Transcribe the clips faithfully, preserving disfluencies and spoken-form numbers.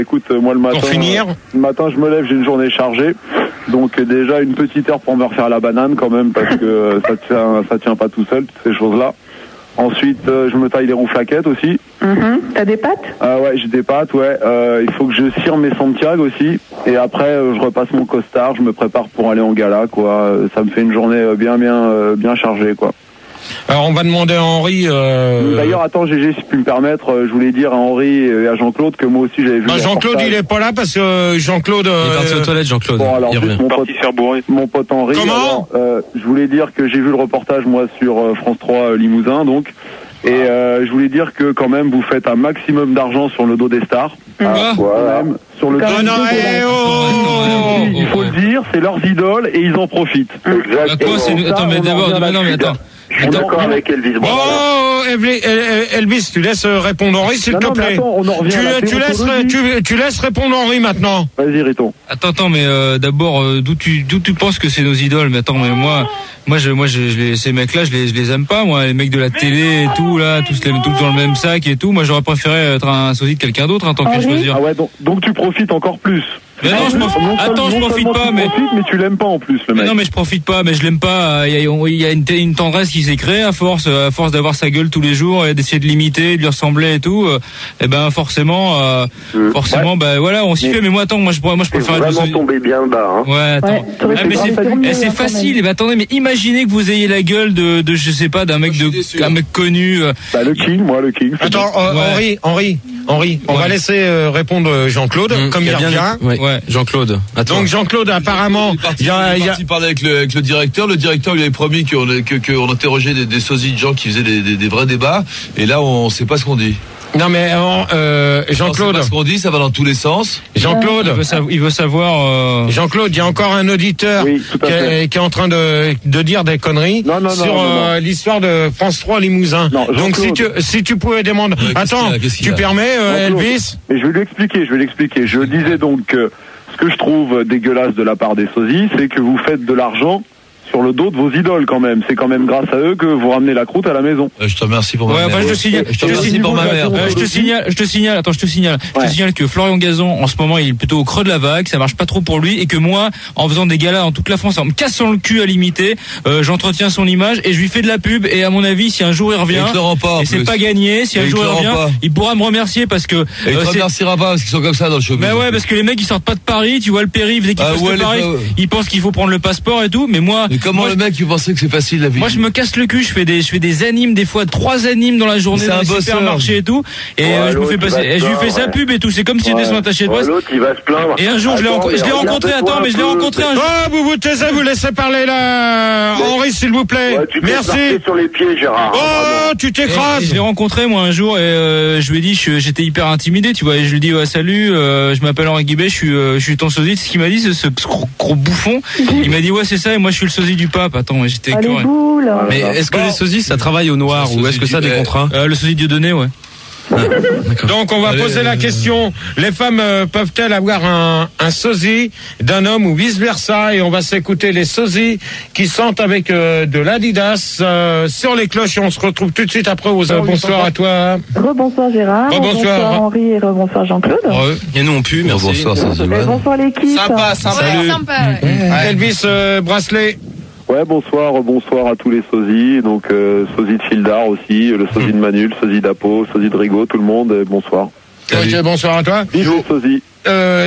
Écoute, moi le matin, pour finir, le matin je me lève, j'ai une journée chargée. Donc déjà une petite heure pour me refaire la banane quand même, parce que ça tient, ça tient pas tout seul, toutes ces choses-là. Ensuite, euh, je me taille les rouflaquettes aussi. Mm-hmm. T'as des pâtes? Ah ouais, j'ai des pâtes, ouais. Euh, il faut que je cire mes Santiago aussi. Et après, euh, je repasse mon costard, je me prépare pour aller en gala, quoi. Ça me fait une journée bien, bien, euh, bien chargée, quoi. Alors on va demander à Henri. Euh... D'ailleurs, attends, G G, si tu peux me permettre, je voulais dire à Henri et à Jean-Claude que moi aussi j'avais vu. Bah, Jean-Claude, il est pas là parce que Jean-Claude. Euh... Il est parti aux toilettes, Jean-Claude. Bon, alors, il revient. mon pote, faire bourrer. Mon pote Henri. Comment alors, euh, je voulais dire que j'ai vu le reportage moi sur euh, France trois euh, Limousin, donc. Et euh, je voulais dire que quand même vous faites un maximum d'argent sur le dos des stars. Ah, voilà. Sur le dos oh, non, eh, oh, oh, oh, il faut le dire, c'est leurs idoles et ils en profitent. Exactement. Quoi, c'est... Attends, mais d'abord, mais non, mais attends. Je suis d'accord avec Elvis. Bon, oh, Elvis, tu laisses répondre Henri, s'il non, te non, plaît. Attends, on en revient tu, tu, laisses, tu, tu laisses répondre Henri maintenant. Vas-y, Riton. Attends, attends, mais euh, d'abord, euh, d'où tu, d'où tu penses que c'est nos idoles? Mais attends, mais moi, moi, je, moi, je, je les, ces mecs-là, je les, je les aime pas, moi, les mecs de la télé et tout, là, tous les, tous dans le même sac et tout. Moi, j'aurais préféré être un sosie de quelqu'un d'autre, en tant que choisir. Ah ouais, donc, donc tu profites encore plus. Mais non, je profite. Attends, je profite pas, mais. Profites, mais tu l'aimes pas en plus, le mec. Mais non, mais je profite pas, mais je l'aime pas. Il y a, il y a une, une tendresse qui s'est créée à force, à force d'avoir sa gueule tous les jours et d'essayer de l'imiter, de lui ressembler et tout. Et ben, forcément, euh, mmh. forcément, ouais. ben voilà, on s'y mais fait. Mais moi, attends, moi, je, moi, je préfère. Vraiment le... tomber bien bas, hein. Ouais, attends. Ouais, ah, mais c'est, eh, c'est facile. Et ben, attendez, mais imaginez que vous ayez la gueule de, de, je sais pas, d'un mec de, un mec connu. Bah, le King, moi, le King. Attends, euh, ouais. Henri, Henri, Henri, on ouais. va laisser euh, répondre Jean-Claude, mmh, comme il revient. Ouais. ouais. Jean-Claude. Attends. Donc Jean-Claude, apparemment, il, il, a, il est parti parler avec le, avec le directeur. Le directeur lui avait promis qu'on que, que on interrogeait des, des sosies de gens qui faisaient des, des, des vrais débats. Et là, on ne sait pas ce qu'on dit. Non mais euh, Jean-Claude, c'est pas ce qu'on dit, ça va dans tous les sens. Jean-Claude, il veut savoir. Il veut savoir euh... Jean-Claude, il y a encore un auditeur oui, qui, est, qui est en train de, de dire des conneries non, non, sur non, non, euh, non. l'histoire de France trois Limousin. Non, donc si tu si tu pouvais demander, ouais, attends, qu'est-ce qu'il y a, qu'est-ce qu'il y a tu permets euh, Elvis? Mais je vais lui expliquer, je vais l'expliquer. Je disais donc que ce que je trouve dégueulasse de la part des sosies, c'est que vous faites de l'argent sur le dos de vos idoles quand même. C'est quand même grâce à eux que vous ramenez la croûte à la maison. Euh, je te remercie pour ma ouais, mère. Enfin, je te signale, je te remercie pour ma mère. Euh, je te signale, je te signale, attends, je te signale, ouais. je te signale que Florian Gazan, en ce moment, il est plutôt au creux de la vague, ça marche pas trop pour lui, et que moi, en faisant des galas dans toute la France, en me cassant le cul à l'imiter, euh, j'entretiens son image et je lui fais de la pub, et à mon avis, si un jour il revient, pas, et c'est pas gagné, si un jour il revient, pas. il pourra me remercier parce que, et il euh, te remerciera pas parce qu'ils sont comme ça dans le showbiz. Mais ouais, parce que les mecs, ils sortent pas de Paris, tu vois le périph', dès qu'ils ah, passent ouais, de Paris, pas... ils pensent qu'il faut prendre le passeport et tout, mais moi. Mais comment moi, le mec, il pensait que c'est facile la vie? Moi, je me casse le cul, je fais des, je fais des animes, des fois trois animes dans la journée dans les supermarchés et tout, et ouais, euh, je me fais passer, et je lui fais ouais. sa pub et tout, c'est comme si j'étais son attaché de presse. L'autre, il va se plaindre. Et un jour, je l'ai, renco- je l'ai rencontré, attends, mais je l'ai rencontré un jour. Oh, vous vous taisez, vous laissez parler là, mais... Henri, s'il vous plaît. Ouais, tu merci. Sur les pieds, Gérard. Oh, vraiment. Tu t'écrases. Et, et je l'ai rencontré, moi, un jour, et euh, je lui ai dit, je, j'étais hyper intimidé, tu vois, et je lui ai dit, ouais, salut, euh, je m'appelle Henri Guibet, je suis, euh, je suis ton sosie. C'est ce qu'il m'a dit, ce, ce gros, gros bouffon. Il m'a dit, ouais, c'est ça, et moi, je suis le sosie du pape. Attends, j'étais écœuré. Mais est-ce que bon. les sosies, ça travaille au noir ou est-ce que ça a des contrats? euh, Le sosie Dieudonné, ouais. Ah, donc on va Allez, poser la question, les femmes euh, peuvent-elles avoir un, un sosie d'un homme ou vice versa, et on va s'écouter les sosies qui sentent avec euh, de l'Adidas euh, sur les cloches, et on se retrouve tout de suite après. Aux, euh, oh, bonsoir à toi. Rebonsoir Gérard. Rebonsoir, rebonsoir Henri et rebonsoir Jean-Claude. Re. Et nous on pue, merci. Bonsoir, ça se voit. Bonsoir l'équipe. Sympa, sympa. Ouais, sympa ouais. Ouais. Elvis euh, Bracelet. Ouais, bonsoir, bonsoir à tous les sosies, donc euh, sosie de Fildar aussi, le sosie de Manu, le sosie d'Apo, sosie de Rigaud, tout le monde, et bonsoir. Ok, bonsoir à toi. Bisous, sosie. Euh,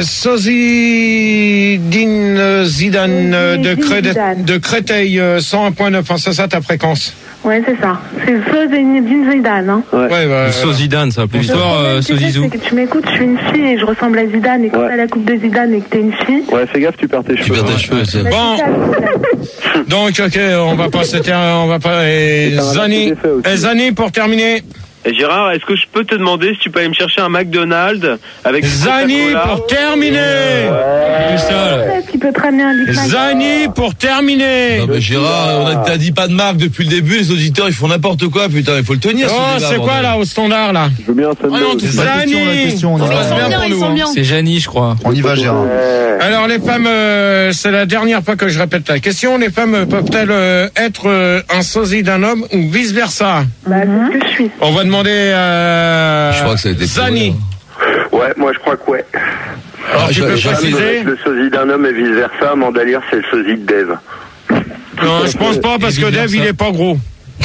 sosie Dine Zidane de, Cré- de Créteil, euh, cent un point neuf, hein, c'est ça ta fréquence? Ouais, c'est ça. C'est Sosie Zidane, hein. Ouais, ouais bah, Sosidane, ça. Bonsoir, euh, Sosizou. C'est que tu m'écoutes, je suis une fille et je ressemble à Zidane, et quand ouais. t'as la coupe de Zidane et que t'es une fille. Ouais, fais gaffe, tu perds tes cheveux. Tu perds tes cheveux, c'est bon. Donc, ok, on va pas se ter- on va pas, et Zani, et Zani pour terminer. Et Gérard, est-ce que je peux te demander si tu peux aller me chercher un McDonald's avec Zani pour terminer. Ouais. Ça, tu peux te ramener un Big Mac. Zani pour terminer. Non mais Gérard, on a, t'as dit pas de marque depuis le début, les auditeurs ils font n'importe quoi, putain, il faut le tenir. Oh, c'est quoi là au standard là? Je veux bien un oh, non, Zani. On y va. C'est Janie, je crois. On y va, Gérard. Alors les femmes, euh, c'est la dernière fois que je répète la question. Les femmes peuvent-elles euh, être euh, un sosie d'un homme ou vice versa? Bah, c'est ce que je suis. On va demander à je crois que ça a été Zani. Ouais, moi je crois que ouais. Alors, tu je- peux je- préciser? Le sosie d'un homme et vice versa. Mandalire, c'est le sosie de Dave. Non, je pense pas, parce que Dave, il est pas gros.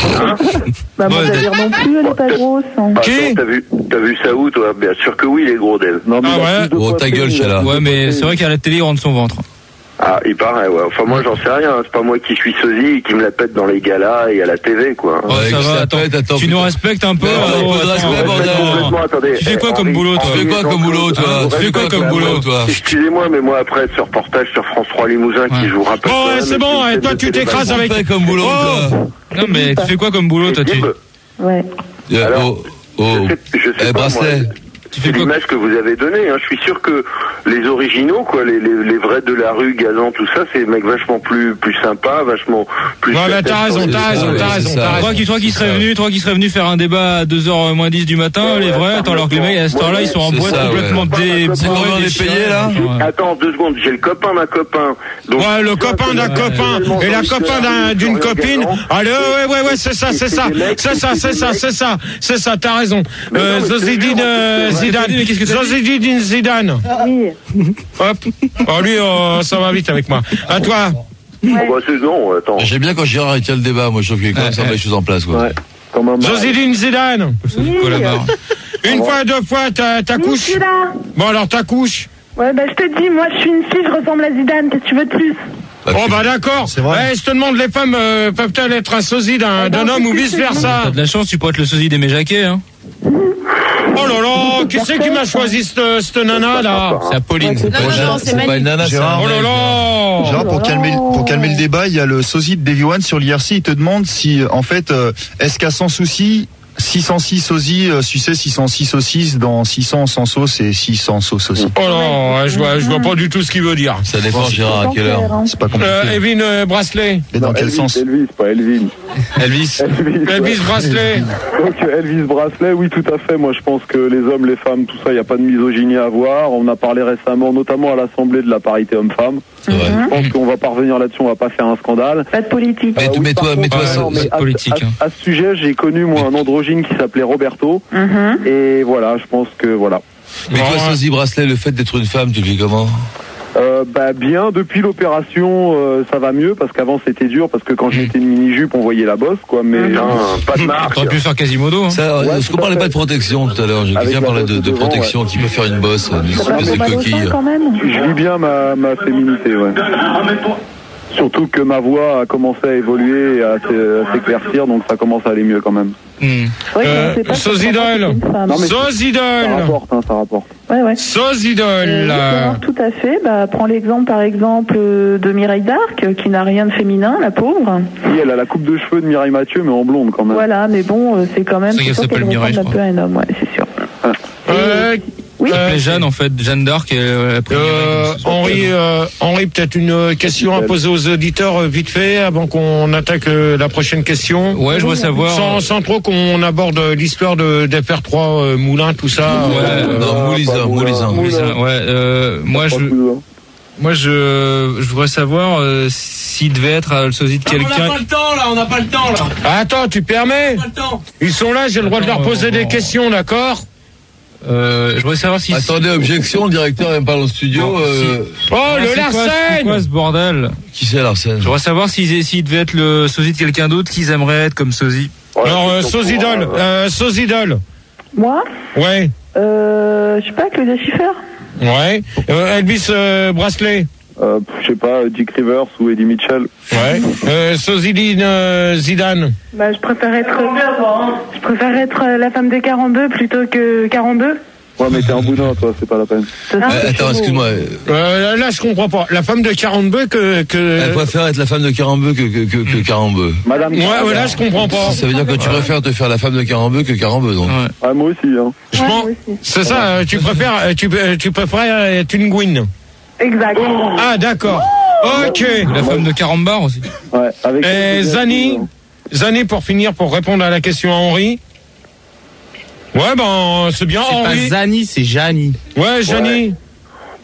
Bah, moi, Dave non plus, elle est pas grosse. hein. Ah, Qui attends, T'as vu, t'as vu ça où, toi? Bien sûr que oui, il est gros, Dave. Non, mais Ah il a ouais? plus de Oh, ta poitrine, gueule, il a Chala. plus de Ouais, mais poitrine. c'est vrai qu'à la télé, il rentre son ventre. Ah, il paraît, ouais. Enfin, moi, j'en sais rien. C'est pas moi qui suis sosie et qui me la pète dans les galas et à la T V, quoi. Oh, Ouais, ça que va, ça attends, pète, attends, tu nous putain. respectes un peu. Mais là, un oh, peu de attends, respect, attends, bordel. attends. Complètement, attendez. Tu fais quoi Eh, comme Henri, boulot, toi Tu fais quoi comme boulot, toi Henri, Tu fais quoi comme boulot, toi Excusez-moi, mais moi, après, ce reportage sur France trois Limousin Ouais. qui je vous rappelle. Bon, quand ouais, même, c'est bon, une et scène toi, de tu télé- t'écrases avec. Fais comme boulot, Oh toi. Non, mais tu fais quoi comme boulot, toi, tu Ouais. Euh, Alors, Oh, oh. Je sais, je sais Eh, pas, bracelet. moi, Tu c'est fais quoi l'image que vous avez donnée. Hein. Je suis sûr que les originaux, quoi, les, les, les vrais de la rue, Gazan, tout ça, c'est des mecs vachement plus, plus sympas, vachement plus. Ouais, mais t'as raison, t'as raison, t'as raison, t'as Toi raison. qui, toi qui serais venu, toi qui serais venu faire un débat à deux heures moins dix du matin, Ouais, les vrais, ouais, attends, alors que les mecs, à cette heure-là, ils sont en c'est boîte ça, complètement ouais. dé... C'est comment on les déchirés. payait, là Ouais. Attends, deux secondes, j'ai le copain d'un copain. Donc, Ouais, le tu vois, copain d'un c'est copain tellement et la Jean-Michel copain d'un- Jarry, d'une Florian copine. Gazan. Allez, ouais, ouais, ouais, c'est ça, c'est ça, c'est ça, c'est ça, c'est ça, c'est ça, t'as raison. Mais Euh, non, mais c'est Zozidine dur, euh, ouais, Zidane, mais qu'est-ce que t'as dit Zozidine Zidane. Oui. Hop. Oh, lui, euh, ça va vite avec moi. À toi. Oh, bah, c'est non, attends. J'aime bien quand Gérard il tient le débat, moi je trouve que quand même ça met les choses en place, quoi. Ouais. Comme un mari. Zozidine Zidane. Oui. Collamar. Une fois, deux fois, ta, ta Oui, couche. je suis là. Bon, alors ta couche. Ouais, bah, je te dis, moi, je suis une fille, je ressemble à Zidane. Qu'est-ce que tu veux de plus? Bah, Oh, tu- bah d'accord. C'est vrai. Eh, je te demande, les femmes euh, peuvent-elles être un sosie d'un d'un homme ou vice-versa? T'as de la chance, tu pourrais être le sosie d'Aimé Jacquet, hein. Oh là là, qui c'est qui m'a choisi cette, cette nana là? C'est Apolline. Ouais, Non, non, non, c'est C'est pas une Manu. nana, c'est un Gérard. Oh là mec. là. Gérard, pour calmer, pour calmer le débat, il y a le sosie de Davy One sur l'I R C. Il te demande si, en fait, euh, est-ce qu'à sans souci, six cent six sosies euh, suçaient six cent six saucisses dans six cents sans sauce et six cents sauces aussi. Oh là, je vois, je vois pas du tout ce qu'il veut dire. Ça dépend, Gérard, à quelle heure Hein. C'est pas compliqué. Euh, Evin euh, Bracelet. Et dans Non, quel Elvis, sens Elvis, pas Elvin. Elvis. Elvis, ouais. Elvis Bracelet. Donc Elvis Bracelet, oui tout à fait. Moi je pense que les hommes, les femmes, tout ça, il n'y a pas de misogynie à avoir. On a parlé récemment, notamment à l'Assemblée, de la parité homme-femme. C'est vrai. Je pense qu'on va pas revenir là-dessus, on va pas faire un scandale. Pas de politique. Mais, Ah oui, mais par toi, contre, mais toi, euh, ça- non, mais c'est à, politique, à- hein. à ce sujet, j'ai connu moi un androgyne qui s'appelait Roberto. Mhm. Et voilà, je pense que voilà. mais toi, Bon, Sosie Bracelet, le fait d'être une femme, tu le vis comment? Euh, bah bien, depuis l'opération, euh, ça va mieux parce qu'avant c'était dur parce que quand je mettais une mini-jupe, on voyait la bosse quoi. Mais Non, pas de marque. T'aurais pu faire Quasimodo, hein. Ça, Ouais, est-ce tout qu'on à parlait fait. pas de protection tout à l'heure? J'ai Avec quelqu'un la parlait de, bosse de devant, protection ouais. qui peut faire une bosse, une Ça va espèce de mal au sein coquille. quand même. je vis bien ma, ma féminité, ouais. Surtout que ma voix a commencé à évoluer et à s'é- à s'éclaircir, donc ça commence à aller mieux quand même. Hmm. C'est vrai qu'on Euh, sait pas Sozidol. comment c'est une femme. Non, mais- Ça Sozidol. rapporte, hein, ça rapporte. Ouais, ouais. Sozidol. Euh, Gérard, tout à fait. Bah, prends l'exemple, par exemple, euh, de Mireille d'Arc, euh, qui n'a rien de féminin, la pauvre. Oui, elle a la coupe de cheveux de Mireille Mathieu, mais en blonde quand même. Voilà, mais bon, euh, c'est quand même. C'est vrai qu'elle sûr s'appelle qu'elle Mireille, ressemble je un peu à un homme, ouais, c'est sûr. Euh, Oui. euh, Et Jeanne, en fait, Jeanne d'Arc, elle, elle a pris Euh, Mireille, donc c'est son Henri, prénom. euh, Henri, peut-être une euh, question à poser aux auditeurs euh, vite fait avant qu'on attaque euh, la prochaine question. Ouais, je voudrais savoir. Sans, sans trop qu'on aborde euh, l'histoire de d'F R trois, euh, Moulin, tout ça. Ouais, euh, Non, Moulizin, pas Moulizin. Moulin. Oui, ça, ouais, euh, moi, je, Pas plus, hein. moi, je, je voudrais savoir euh, s'il devait être euh, le sosie de Ah, quelqu'un. le temps là, on n'a pas le temps là. Attends, tu permets? Pas le temps. Ils sont là, j'ai le droit de leur poser des questions, d'accord? Euh, je voudrais savoir si. Attendez, objection, le directeur n'aime pas dans le studio. Bon, euh, Oh, Ah, le c'est quoi- C'est Larsen! quoi ce bordel? Qui c'est Larsen? Je voudrais savoir s'il s'il devait être le sosie de quelqu'un d'autre qu'ils aimeraient être comme sosie. Voilà, Alors, euh, c'est ton Sozidol, courant, euh, Sozidol. Moi, Ouais, euh, je sais pas, Claudia Schiffer. ouais. Euh, Elvis euh, Bracelet. Euh, je sais pas, Dick Rivers ou Eddie Mitchell. Ouais. Euh, Sozidine euh, Zidane. Bah, je préfère être. Je préfère être euh, la femme des quarante-deux plutôt que quarante-deux. Ouais, mais t'es un boudin, toi, c'est pas la peine. Ça, Euh, c'est attends, chelou. excuse-moi. Euh, là, je comprends pas. La femme de quarante-deux que... que... Elle préfère être la femme de Carambeu que, que, que, que Carambeu. Madame. Ouais, ouais, là, je comprends pas. Ça veut dire que tu préfères te faire la femme de Carambeu que Carambeu, donc. Ouais. Ah, moi aussi, hein. Je Ouais, pense... moi aussi. C'est ça, euh, tu préfères... euh, Tu, euh, tu préfères être une Gwyn. Exact. Ah, d'accord. Ok. La femme de Carambar aussi. Ouais, avec. Et Zani Zani, pour finir, pour répondre à la question à Henri. Ouais, ben, c'est bien, C'est pas Henri. Zani, c'est Jani. Ouais, Jani.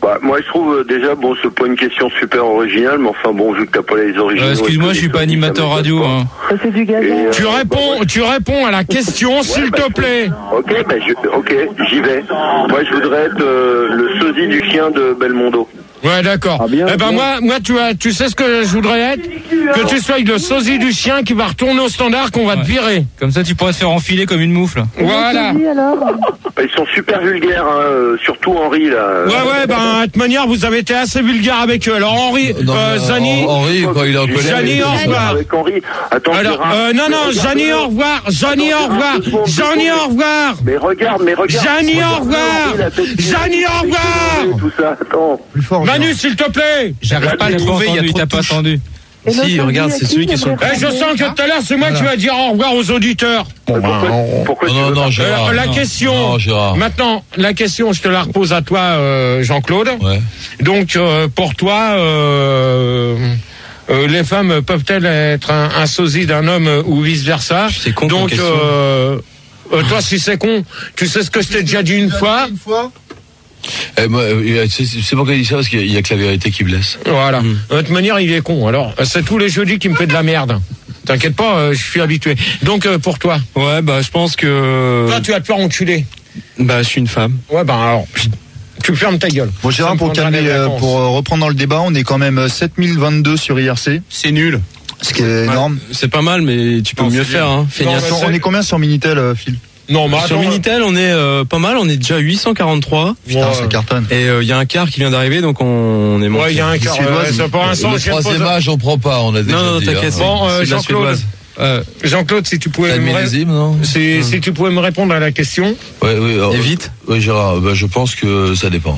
Bah, moi, je trouve euh, déjà, bon, c'est pas une question super originale, mais enfin, bon, vu que t'as pas les originaux. Euh, excuse-moi, je suis pas animateur radio. Hein. Ça, c'est du gazon. Et, euh, Tu réponds, tu réponds à la question, s'il bah, te je- plaît. Ok, bah, je, ok, j'y vais. Moi, je voudrais être euh, le sosie du chien de Belmondo. Ouais, d'accord. Ah, bien, eh ben bien. moi, moi, tu as, tu sais ce que je voudrais être? Que tu sois le sosie du chien qui va retourner au standard, qu'on va te virer. Comme ça, tu pourrais te faire enfiler comme une moufle. Voilà. Oui, alors Bah, ils sont super vulgaires, hein, euh, surtout Henri, là. Ouais, ouais, ben, de toute manière, vous avez été assez vulgaire avec eux. Alors, Henri, Non, euh, mais, Zani. Hen- Henri, quand il est en colère. Zani, il est- au revoir. Avec Henri. Attends, Alors, Gérard. euh, non, non, Mais regarde, Zani, euh, au revoir. Zani, attends, au revoir. Gérard, deux secondes, deux Zani, secondes. au revoir. Mais regarde, mais regarde. Zani, au Regarde, revoir. Henri, la tête qui- Zani, au revoir. Tout ça, attends. Plus fort. Manu, s'il te plaît. J'arrive pas à le Il t'a pas trouver, il y a entendu, il trop t'a de pas touches. entendu. Et Si, l'autre, regarde, à c'est qui celui qui est sur le- Eh, je sens que tout à l'heure, c'est moi qui vas dire au revoir aux auditeurs. Pourquoi, pourquoi tu Non, veux non, pas- Gérard. Euh, la non. question. Non, Gérard. Maintenant, la question, je te la repose à toi, euh, Jean-Claude. Ouais. Donc, euh, pour toi, euh, euh, les femmes peuvent-elles être un, un sosie d'un homme euh, ou vice versa? C'est con comme Donc, question. euh, euh, toi, si c'est con, tu sais ce que je t'ai déjà dit une fois. Une fois. Eh, moi, euh, c'est c'est pourquoi il dit ça, parce qu'il y a que la vérité qui blesse. Voilà. Mm. De toute manière, il est con. Alors, euh, c'est tous les jeudis qui me fait de la merde. T'inquiète pas, euh, je suis habitué. Donc, euh, pour toi, Ouais, bah je pense que. toi, tu vas te faire enculer. Bah je suis une femme. Ouais, ben alors, tu fermes ta gueule. Bon, Gérard, Ça me pour prendra calmer, des euh, vacances. pour euh, reprendre dans le débat, on est quand même euh, sept mille vingt-deux sur I R C, C'est nul. ce qui est énorme. C'est pas mal, mais tu peux Non, mieux c'est faire. Hein. Non, Feignasse. mais Attends, on est combien sur Minitel, euh, Phil? Non, mais Sur attends, Minitel, on est euh, pas mal. On est déjà huit cent quarante-trois. Putain, Ouais. ça cartonne. Et il euh, y a un quart qui vient d'arriver, donc on, on est monté. Ouais, il y a un quart. Suédoise. euh, c'est pour l'instant, Le je viens de troisième poser- âge, on prend pas, on a déjà Non, non, dit, t'inquiète. hein. Bon, euh, c'est de la Jean-Claude. suédoise. Euh, Jean-Claude, si tu pouvais T'as me le ré- millésime, non si, si tu pouvais me répondre à la question. Ouais, oui. alors, Et vite. Oui, Gérard, bah, je pense que ça dépend.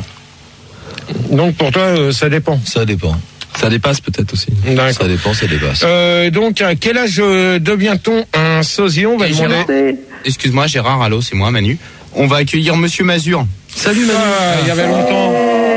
Donc pour toi, euh, ça dépend. Ça dépend. Ça dépasse peut-être aussi. D'accord. Ça dépend, ça dépasse. Euh, donc à quel âge euh, devient-on un sosie? On va Et demander. Gérard. Excuse-moi, Gérard, allô, c'est moi, Manu. On va accueillir Monsieur Mazur. Salut Manu. Ah, il y avait longtemps.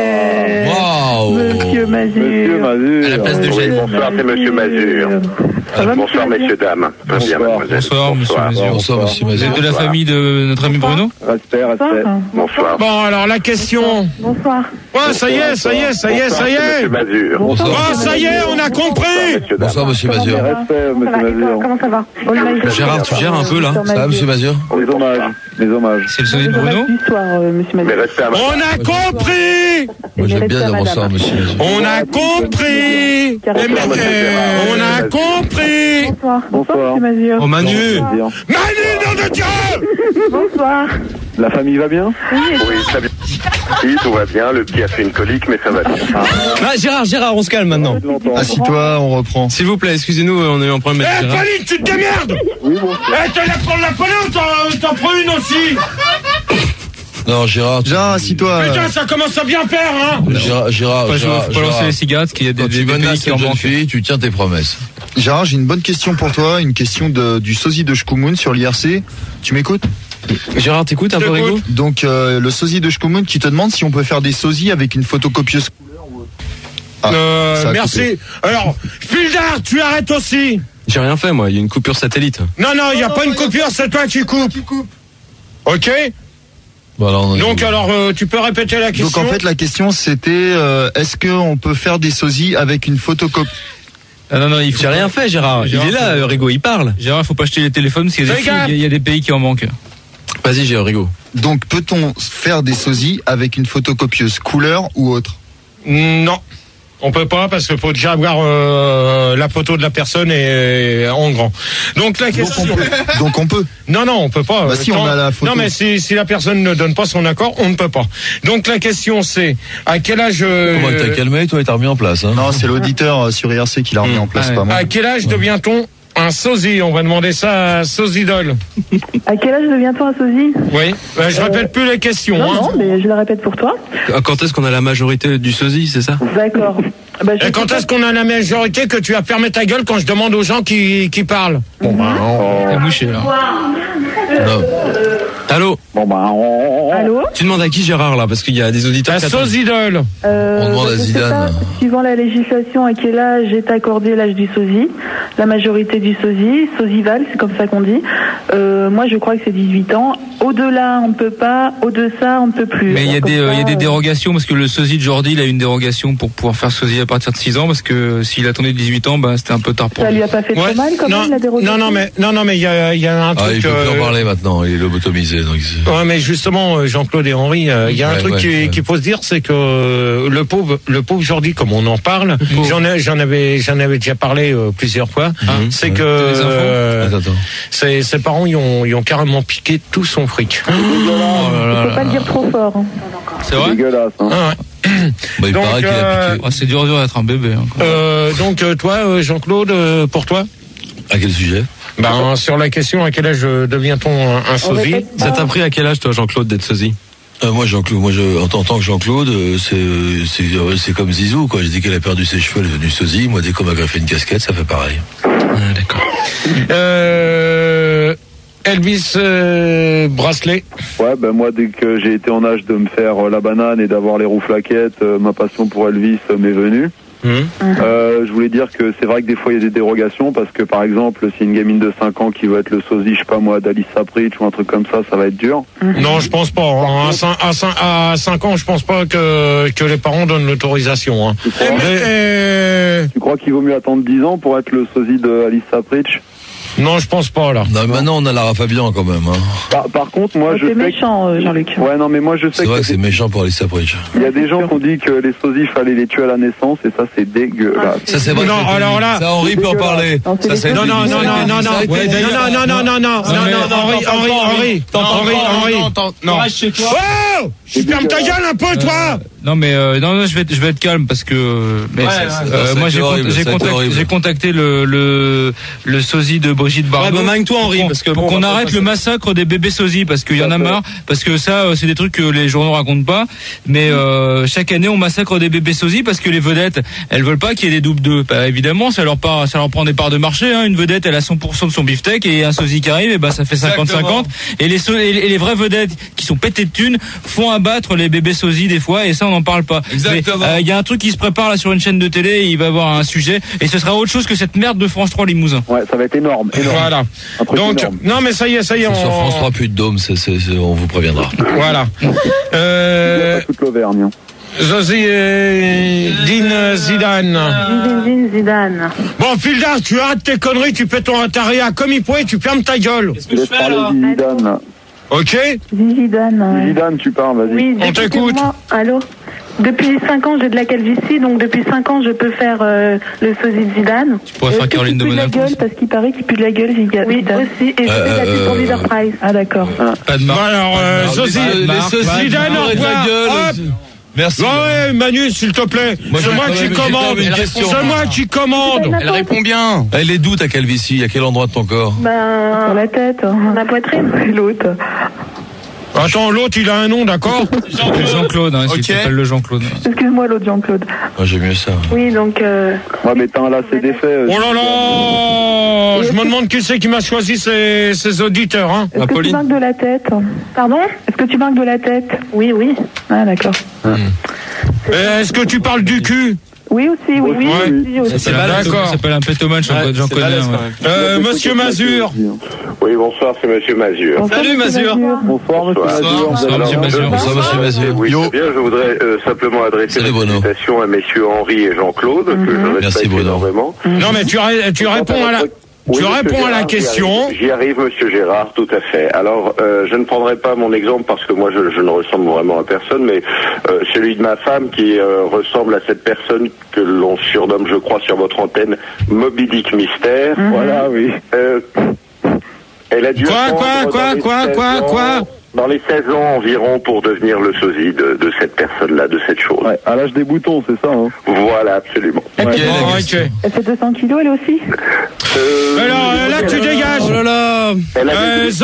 Waouh. Monsieur Mazur. Monsieur Mazur. À la place de Oui, Gilles. bonsoir, c'est Monsieur Mazur. Ça va, Bonsoir, monsieur messieurs, dames. Très bien, mademoiselle. Bonsoir, monsieur Mazur. Bonsoir, monsieur Vous Mazur. êtes de la famille de notre ami Bruno? Respect, respect. Bonsoir. Bonsoir. Bon, alors la question. Bonsoir. Ouais, ça y est, ça y est, ça y est, ça y est. Monsieur Mazur. Bonsoir. Oh, ça y est, on a compris. Messieurs, dames. Bonsoir, monsieur Comment Mazur. ça va Respect, Ça monsieur va, et toi, Mazur. comment ça va? Oh, le mail. Gérard, tu gères un peu, là. Ça va, monsieur Mazur? Les hommages. Les hommages. C'est le sosie de Bruno? Du soir, euh, monsieur Mais Mazur. restez à ma On a compris. Moi, j'aime bien Restez à dire bonsoir, madame. monsieur Mazur. On a compris. Eh ben, euh, on a compris. Bonsoir. Bonsoir, Bonsoir. monsieur Mazur. Oh Manu. Bonsoir. Manu, nom de Dieu. Bonsoir. La famille va bien? Oui, Oui, très bien. Oui, tout va bien. Le petit a fait une colique, mais ça va bien. Ah, Gérard, Gérard, on se calme maintenant. Longtemps. Assis-toi, on reprend. S'il vous plaît, excusez-nous, on a eu un problème Eh, avec Gérard. Pauline, tu te démerdes. Oui, bon. Eh, te la prendre la Pauline ou t'en- t'en prends une aussi? Non, Gérard. tu- Gérard, assis-toi. Putain, ça commence à bien faire, hein. Gérard, Gérard, Faut pas, Gérard, faut pas lancer Gérard. les cigarettes, parce qu'il y a des, Quand des, tu des pays menaces qui en une jeune manquent. fille, tu tiens tes promesses. Gérard, j'ai une bonne question pour toi, une question de, du sosie de Shkumun sur l'I R C. Tu m'écoutes? Gérard, t'écoutes un Je peu, t'écoute. Rigo? Donc, euh, le sosie de Shkumun qui te demande si on peut faire des sosies avec une photocopieuse couleur ou autre. Ah, Euh, ça a merci. coupé. Alors, Fildar, tu arrêtes aussi. J'ai rien fait, moi. Il y a une coupure satellite. Non, non, il n'y a pas une coupure, c'est toi qui coupes. Ok. Bon, alors, on est- Donc, alors, euh, tu peux répéter la question. Donc en fait la question c'était euh, est-ce qu'on peut faire des sosies avec une photocopie? Ah non, non, il faut. J'ai rien fait, Gérard. Gérard, Il est là, faut- euh, Rigo, il parle. Gérard, faut pas acheter les téléphones parce qu'il y a des, Fais gaffe. il y a- il y a des pays qui en manquent. Vas-y, j'ai Rigo. Donc peut-on faire des sosies avec une photocopieuse couleur ou autre? Non. On peut pas parce qu'il faut déjà avoir euh, la photo de la personne et, en grand. Donc la Donc question. on peut. Donc on peut. Non, non, on peut pas. Bah si, on a la photo. Non, mais si, si la personne ne donne pas son accord, on ne peut pas. Donc la question c'est à quel âge euh, Comment t'as calmé, toi, et t'as remis en place, hein? Non, c'est l'auditeur euh, sur I R C qui l'a remis en place, Ah, pas moi. à quel âge devient-on un sosie? On va demander ça à Sosidol. À quel âge devient-on un sosie? Oui. Ben, je Euh, répète plus les questions. Non, hein. non, mais je la répète pour toi. Quand est-ce qu'on a la majorité du sosie, c'est ça? D'accord. Bah, je Et quand sais est-ce qu'on a la majorité que tu as fermé ta gueule quand je demande aux gens qui, qui parlent? Bon, ben, La mouche est là. Non. Allô. Bon bah. On... Allô. Tu demandes à qui Gérard là, parce qu'il y a des auditeurs. La sosidole. Euh, On demande à je sais Zidane. pas, suivant la législation, à quel âge est accordé l'âge du sosie, la majorité du sosie, sosival, c'est comme ça qu'on dit. Euh, moi, je crois que c'est dix-huit ans. Au-delà, on ne peut pas. Au-dessous, on ne peut plus. Mais il y a Alors, des, comme euh, il y a ça, des euh, dérogations parce que le sosie de Jordi, il a une dérogation pour pouvoir faire sosie à partir de six ans parce que s'il attendait dix-huit ans, bah, c'était un peu tard pour Ça lui. lui a pas fait Ouais. trop mal quand Non, même la dérogation. non, non, mais non, non, mais il y a, il y a un truc. Ah, il peut plus euh, en parler maintenant, il est lobotomisé. Donc... Ouais, mais justement, euh, Jean-Claude et Henri, euh, il y a un Ouais, truc ouais, qui- ouais. qu'il faut se dire, c'est que euh, le pauvre, le pauvre Jordi, comme on en parle, j'en ai, j'en avais, j'en avais déjà parlé euh, plusieurs fois. Mhm. C'est Ouais. que T'as des infos euh, Attends, attends. ses, ses parents, ils ont, ils ont carrément piqué tout son fric. Oh là là Faut là pas le là. dire trop fort. hein. C'est vrai? Dégueulasse. Hein. Ah, ouais. Bah, il Donc, paraît qu'il a euh, piqué. Ah, c'est dur dur d'être un bébé. Hein, quoi. Euh, donc euh, toi, euh, Jean-Claude, euh, pour toi, À quel sujet? ben sur la question à quel âge euh, devient-on un, un On sosie? répète Ça pas. t'a pris à quel âge toi, Jean-Claude, d'être sosie? Euh, moi, Jean-Claude, moi, je, en, en tant que Jean-Claude, euh, c'est, euh, c'est, euh, c'est comme Zizou, quoi. J'ai dit qu'elle a perdu ses cheveux, elle est devenue sosie. Moi, dès qu'on m'a greffé une casquette, ça fait pareil. Ah, d'accord. Euh, Elvis euh, Bracelet. Ouais, ben moi, dès que j'ai été en âge de me faire euh, la banane et d'avoir les roues flaquettes, euh, ma passion pour Elvis euh, m'est venue. Mmh. Euh, je voulais dire que c'est vrai que des fois il y a des dérogations parce que par exemple si une gamine de cinq ans qui veut être le sosie, je sais pas moi, d'Alice Sapritch ou un truc comme ça, ça va être dur. Non, je pense pas. hein. À cinq, à, cinq, à cinq ans, je pense pas que, que les parents donnent l'autorisation. Hein. Tu crois, Mais, euh, tu crois qu'il vaut mieux attendre dix ans pour être le sosie de Alice Sapritch? non, je pense pas là. Non, maintenant, on a Lara Fabian, quand même, hein. Par, par contre, moi je C'est sais méchant, euh, Jean-Luc. que... Ouais, non, mais moi je sais C'est vrai que c'est que méchant pour Alice Sapritch. il y a des gens qui ont dit que les sosies fallait les tuer à la naissance et ça c'est dégueulasse. Ça, c'est vrai. Non, que c'est alors connu. là- Ça, Henri peut en parler. Non, c'est Ça, les c'est Non, non, non, non, non, non, Ça a été ouais, dit. non, non, non, non, non, non, non, non, Henri, Henri, Henri, Henri, Henri. non. Reste chez toi. Oh! Je ferme ta gueule un peu, toi! Non mais euh, non, non je vais être, je vais être calme parce que euh, mais, Ouais, euh, ouais, ouais. Ça moi a j'ai été con- horrible, j'ai ça a été contacté, horrible. j'ai contacté le le le sosie de Brigitte Bardot. Ouais, bah, magne-toi, Henri, pour qu'on- parce que pour bon, qu'on on va arrête pas le ça. massacre des bébés sosies parce qu'il y en a marre parce que ça euh, c'est des trucs que les journaux racontent pas mais euh, chaque année on massacre des bébés sosies parce que les vedettes elles veulent pas qu'il y ait des doubles d'eux. Bah, évidemment ça leur part, ça leur prend des parts de marché hein. Une vedette elle a cent pour cent de son beefsteak et un sosie qui arrive et bah ça fait cinquante cinquante et les so- et les et les vraies vedettes qui sont pétées de thunes font abattre les bébés sosies des fois et ça on n'en parle pas. Exactement. Il y a un truc qui se prépare là sur une chaîne de télé, il va y avoir un sujet et ce sera autre chose que cette merde de France trois Limousin. Ouais, ça va être énorme, énorme. Voilà. Un truc Donc, énorme. non, mais ça y est, ça y est, Sur on, France trois, plus de dôme, c'est, c'est, c'est- on vous préviendra. voilà. Euh, Pas toute l'Auvergne. hein. Josie et Dean Zidane. Zinedine Zidane. Bon, Filda, tu arrêtes tes conneries, tu fais ton Ataria comme il pourrait, tu fermes ta gueule. Je laisse parler Zidane. là. Ok? Zidane. Zidane, tu parles, vas-y. Oui, On t'écoute. excusez-moi. Allô. Depuis cinq ans, j'ai de la calvitie, donc depuis cinq ans, je peux faire euh, le sosie de Zidane. Tu pourrais faire Est-ce que Caroline tu de pues de la Monaco. gueule, parce qu'il paraît qu'il pue de la gueule, Zidane. Oui, aussi, et je Euh, fais la pub pour euh, Leader Price. Ah, d'accord. Pas de Bon, marque. alors, euh, Alors, Josie, les- les Marc, sosies, Zidane, au arrête la revoir. gueule. Hop. Merci. Ouais, ouais, Manu, s'il te plaît. Moi, C'est j'ai moi quand qui même- j'ai commande. quand même une question. C'est moi qui commande. Elle répond bien. Elle est d'où ta calvitie? À quel endroit de ton corps? Ben, sur la tête. La poitrine. Et l'autre. Attends, l'autre, il a un nom, d'accord? C'est Jean-Claude, hein, s'il Ok. s'appelle le Jean-Claude. Excuse-moi, l'autre Jean-Claude. Moi, j'aime mieux ça. Oui, donc... Euh... Ouais, mais t'as un lacet d'effet. euh, Oh là là! Je me demande qui c'est qui m'a choisi ces, ces auditeurs, hein? Est-ce que tu manques de la tête? Pardon? Est-ce que tu manques de la tête? Oui, oui. Ah, d'accord. Eh, Est-ce que tu parles du cul? Oui, aussi, oui, oui. Ouais. oui, aussi. Ça D'accord. s'appelle un pétomane, j'en Ouais, j'en c'est connais. balèze, un, quand ouais. même. Euh, Monsieur Mazur. Oui, bonsoir, c'est Monsieur Mazur. Bonsoir, Salut, monsieur Mazur. Bonsoir, monsieur Bonsoir. Mazur. Bonsoir, Alors, monsieur Mazur. Bonsoir, monsieur Mazur. Oui, Yo. c'est bien, je voudrais euh, simplement adresser Salut, une Bruno. invitation à messieurs Henri et Jean-Claude, que je Merci, respecte Bruno. énormément. Non, mais tu, ré- tu réponds à la, Oui, tu monsieur réponds à la Gérard, j'y question. arrive, J'y arrive, monsieur Gérard, tout à fait. Alors, euh, je ne prendrai pas mon exemple parce que moi, je, je ne ressemble vraiment à personne, mais euh, celui de ma femme qui euh, ressemble à cette personne que l'on surnomme, je crois, sur votre antenne, Moby Dick Mystère. Voilà, oui. Euh, elle a dû Quoi, attendre quoi, dans quoi, les quoi, seize quoi, ans- quoi Dans les seize ans environ pour devenir le sosie de, de cette personne-là, de cette chose. Ouais, à l'âge des boutons, c'est ça, hein. Voilà, absolument. Bon, la ok. question. Elle fait deux cents kilos, elle aussi? Euh, Alors, euh, là, tu dégages. Oh là là. Elle a Euh, des- Zo-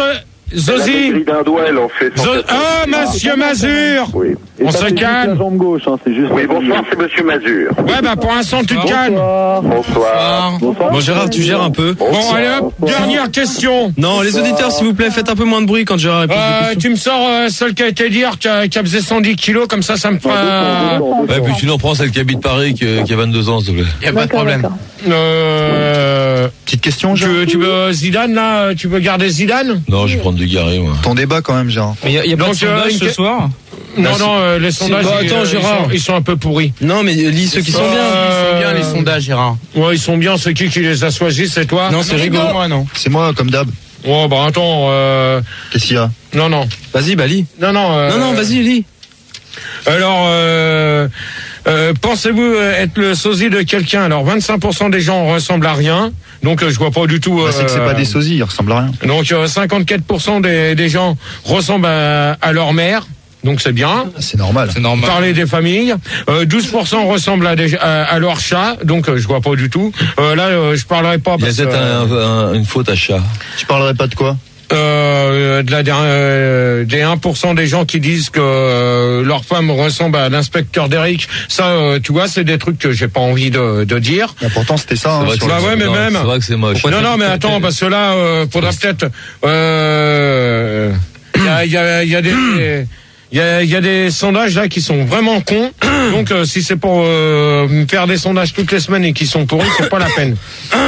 Zozi. d'un doigt, elle en fait. Zo- oh, monsieur Mazur. Oui. On se calme. La jambe gauche, hein, c'est juste. Oui, bonsoir, c'est monsieur Mazur. Ouais, bah pour l'instant, tu te calmes. Bonsoir. Bonsoir. Bon, Gérard, tu gères un peu. Bon, allez hop, dernière question. Non, les auditeurs, s'il vous plaît, faites un peu moins de bruit quand Gérard répond. Euh, tu me sors euh, celle qui a été dire, qui a, qui a pesé cent dix kilos, comme ça, ça me fera... Ouais, puis tu nous prends celle qui habite Paris, qui, qui a vingt-deux ans, s'il te plaît. Y a pas de problème. Euh... Petite question, Tu Gérard. veux, tu veux Zidane, là? Tu veux garder Zidane? Non, je vais prendre du Garé, moi. Ton débat quand même, Gérard. Il y a, y a pas Donc, de sondage euh, ce une- soir. Non, Bah, non, euh, les sondages, Bah, ils, attends, euh, ils Gérard. sont, ils sont un peu pourris. Non, mais lis ceux qui sont bien. Euh, Ils sont bien les sondages, Gérard. Ouais, ils sont bien, c'est qui qui les a choisis, c'est toi? Non, c'est rigolo. Moi, non. C'est moi, comme d'hab. Oh, bah attends, euh... Qu'est-ce qu'il y a? Non, non. Vas-y, bah lis. Non, non. Euh... Non, non, vas-y, lis. Alors, euh, euh, pensez-vous être le sosie de quelqu'un? Alors, vingt-cinq pour cent des gens ressemblent à rien. Donc, euh, je vois pas du tout... Bah, c'est que c'est euh, pas des sosies, ils ressemblent à rien. Donc, euh, cinquante-quatre pour cent des, des gens ressemblent à, à leur mère. Donc, c'est bien. C'est normal. C'est normal. Parler des familles. Euh, douze pour cent ressemblent à, des, à, à leur chat. Donc, euh, je vois pas du tout. Euh, là, euh, je parlerai pas Il y a parce peut-être que... un- un- une faute à chat. Tu parlerais pas de quoi? Euh, de la, euh, des un pour cent des gens qui disent que euh, leur femme ressemble à l'inspecteur d'Eric, ça, euh, tu vois, c'est des trucs que j'ai pas envie de, de dire. Et pourtant, c'était ça. C'est Hein, vrai que sur Bah c'est- ouais, mais non, même. C'est vrai que c'est moche. Non, non, mais attends, parce que là, euh, faudra peut-être. Euh, Il y a, il y a, il y a des. Il y a, il y a des sondages là qui sont vraiment cons. Donc euh, si c'est pour euh, faire des sondages toutes les semaines et qui sont pourris, c'est pas la peine.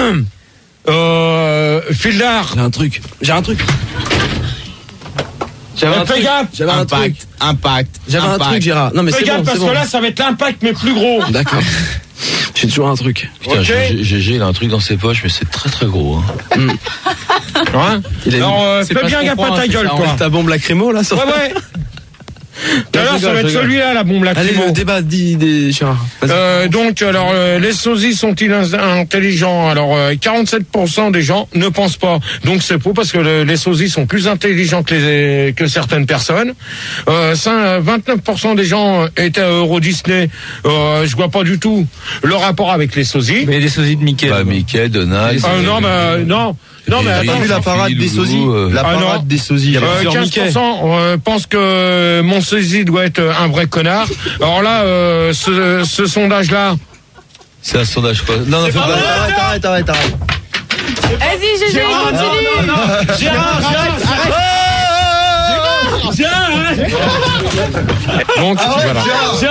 Euh, Fildar. J'ai un truc. J'ai un truc. J'avais un Fais truc. gaffe. J'avais un truc. Impact, impact. J'avais un impact. truc, Gérard. Non, mais Fais c'est gaffe bon, parce c'est que bon. là, ça va être l'impact mais plus gros. D'accord. J'ai toujours un truc. Putain, Ok. G- Gégé, il a un truc dans ses poches, mais c'est très très gros. Hein. Hein Il a une- Alors, euh, c'est fais pas bien ce qu'on gaffe à prend, ta c'est gueule, ça, toi. Ta bombe lacrymo, là, ça Ouais, ouais. Tout à l'heure, ça va être celui-là, la bombe Allez, lacrymo. le débat dit des Gérard. Vas-y. Euh, donc, alors, euh, les sosies sont-ils in- intelligents? Alors, euh, quarante-sept pour cent des gens ne pensent pas. Donc, c'est faux parce que le- les sosies sont plus intelligents que, les, que certaines personnes. Euh, ça, vingt-neuf pour cent des gens étaient à Euro Disney. Euh, je vois pas du tout le rapport avec les sosies. Mais les sosies de Mickey. Bah, Mickey, Donald. Ah, non, mais euh, non. Non, mais Et- T'as attends. vu la parade des Loulou, sosies? euh, La Ah, non. parade des sosies. Euh, plusieurs quinze pour cent euh, pensent que mon sosie doit être un vrai connard. Alors là, euh, ce, ce sondage-là, C'est un sondage quoi. Non, non, fais pas. Arrête, arrête, arrête, arrête. Vas-y, Gégé, continue. Gérard, arrête, arrête. Donc, voilà.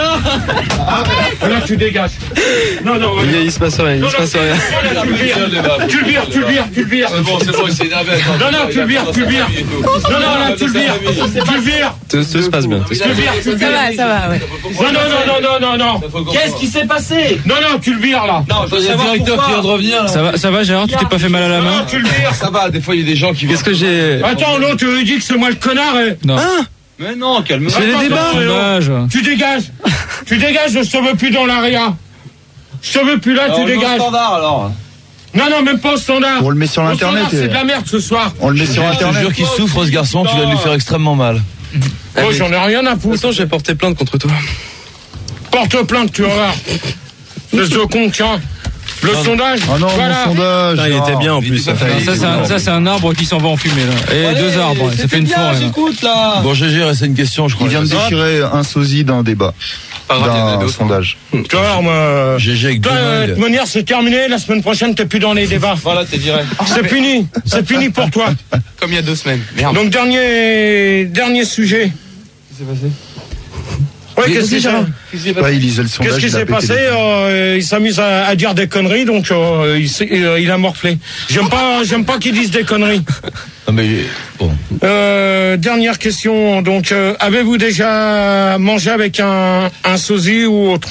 Là, tu dégages. Non, non, Il, y a- il se passe rien, il non, se non, passe rien. tu le vires, tu le vires, tu le vires, tu le vires. C'est bon, c'est bon, il s'est énervé. attends. Non, non, tu le vires, tu le vires. Non, non, là, tu le vires, tu le vires. Tout, tout se passe bien. tout se Tu le vires, tu le Ça vires. va, ça va, ouais. Non, non, non, non, non, non, non. Qu'est-ce qui s'est passé? Non, non, tu le vires, là. Non, il y a le directeur qui vient de revenir. là. Ça va, ça va, Gérard, tu t'es pas fait mal à la Non, main? tu le vires. Ça va, des fois il y a des gens qui Qu'est-ce que j'ai. Attends, l'autre, tu lui dis que c'est moi le connard. Et... Non. Mais non, calme-toi. C'est les Attends, débats. attends, Sondage. Tu dégages. Tu dégages, je te veux plus dans l'area. Je te veux plus là, tu dégages. standard alors. Non, non, même pas au standard. On le met sur Au l'internet. standard, c'est et- de la merde ce soir. On le met sur Je te internet. jure qu'il souffre ce garçon, tu vas lui faire extrêmement mal. Oh, j'en ai rien à foutre. Attends, j'ai porté plainte contre toi. Porte plainte, tu vas voir. C'est ce con, tiens. Le sondage. Oh non, voilà. mon sondage. Putain, il était bien en plus. Ça, c'est un, ça, c'est un arbre qui s'en va en fumée, là. Et deux arbres, ça fait une forêt, là. J'écoute là. Bon, Gégé, c'est une question, je crois. Il vient de déchirer un sosie d'un débat. Pas grave, il y en a D'un d'autres. sondage. Tu vas voir, moi. Gégé avec Toi, euh, de Donald. toute manière, c'est terminé. La semaine prochaine, t'es plus dans les débats. Voilà, t'es direct. C'est fini. C'est fini pour toi. Comme il y a deux semaines. Merde. Donc, dernier, dernier sujet. Qu'est-ce qui s'est passé? Ouais, qu'est-ce qui s'est Ouais, il lisait le sondage. Qu'est-ce qui il a s'est pété passé les plombs. euh, Il s'amuse à, à dire des conneries, donc euh, il, s'est- euh, il a morflé. J'aime pas, j'aime pas qu'il dise des conneries. Non, mais bon. Euh, dernière question. Donc, euh, avez-vous déjà mangé avec un, un sosie ou autre?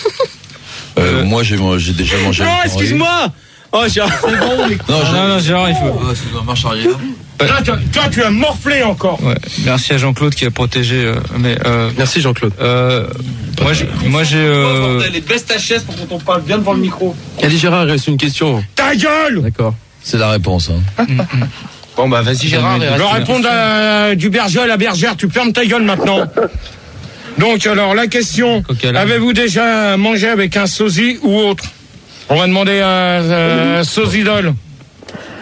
Euh, moi, j'ai j'ai déjà mangé. Non, avec Henri. excuse-moi. Oh, Gérard. Non, j'ai- Non, non, Gérard, il faut. Ah, c'est dans la marche arrière. Toi, toi, toi, tu as morflé encore. Ouais. Merci à Jean-Claude qui a protégé. euh, mais euh, Merci Jean-Claude. euh, moi, j'ai, moi, j'ai. Euh, Les baisse ta chaise pour qu'on t'en parle bien devant le micro. Allez Gérard, il reste une question. Ta gueule. D'accord. C'est la réponse. Hein. Bon, bah, vas-y, Gérard. il Je reste vais une répondre à, du berger à la bergère. Tu fermes ta gueule maintenant. Donc, alors, la question. Coca là. Avez-vous déjà mangé avec un sosie ou autre? On va demander à, à Sosidol.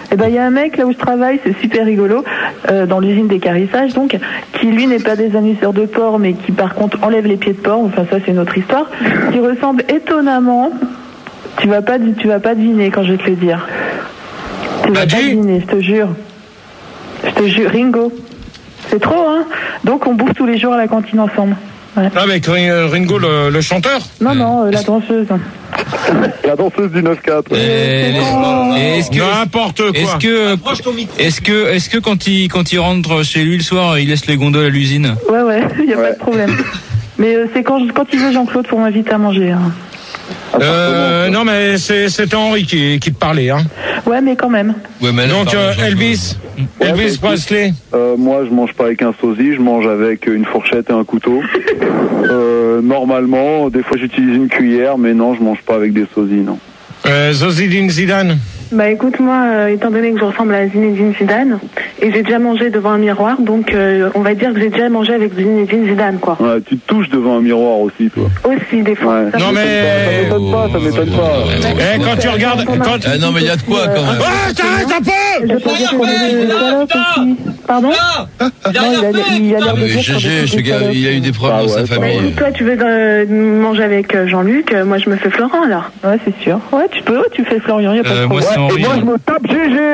Eh ben, il y a un mec là où je travaille, c'est super rigolo, euh, dans l'usine d'équarrissage, donc, qui lui n'est pas des annuaires de porc, mais qui par contre enlève les pieds de porc. Enfin, ça c'est une autre histoire. Qui ressemble étonnamment. Tu vas pas, tu vas pas deviner quand je vais te le dire. Tu vas pas deviner, je te jure. Je te jure, Ringo. C'est trop, hein. Donc on bouffe tous les jours à la cantine ensemble. Ouais. Avec Ringo le, le chanteur? Non, non, euh, la danseuse. La danseuse du neuf quatre. Et, et est-ce que n'importe quoi. Est-ce que est-ce que est-ce que quand il quand il rentre chez lui le soir, il laisse les gondoles à l'usine? Ouais, ouais, il y a ouais. pas de problème. Mais euh, c'est quand quand il veut Jean-Claude pour m'inviter à manger. Hein. Euh, non mais c'est c'était Henri qui qui te parlait, hein. Ouais, mais quand même. Ouais, mais donc euh, Elvis, ouais, Elvis Presley. Euh, moi, je mange pas avec un sosie, je mange avec une fourchette et un couteau. euh, normalement, des fois j'utilise une cuillère, mais non, je mange pas avec des sosies, non. Euh, Zinedine Zidane. Bah écoute, moi, euh, étant donné que je ressemble à Zinedine Zidane, et j'ai déjà mangé devant un miroir, donc euh, on va dire que j'ai déjà mangé avec Zinedine Zidane, quoi. Ouais, tu te touches devant un miroir aussi, toi. Aussi, des fois. Ouais. Non mais... Ça m'étonne pas, ça m'étonne pas. Eh, quand tu regardes... Quand... Ah, non mais il y a de quoi quand même. Ah, t'arrêtes un peu. Je peux dire qu'on est des salopes aussi. Pardon? Non, il a, il a l'air de dire G G, ce gars, il a eu des problèmes dans sa famille. Bah, toi, tu veux euh, manger avec Jean-Luc, euh, moi je me fais Florent, alors. Ouais, c'est sûr. Ouais, tu peux, tu fais Florian, il y a pas de problème. Ouais, et moi, je me tape G G.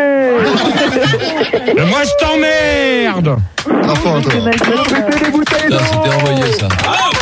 Moi, je t'emmerde. Enfin, toi. C'était envoyé, ça.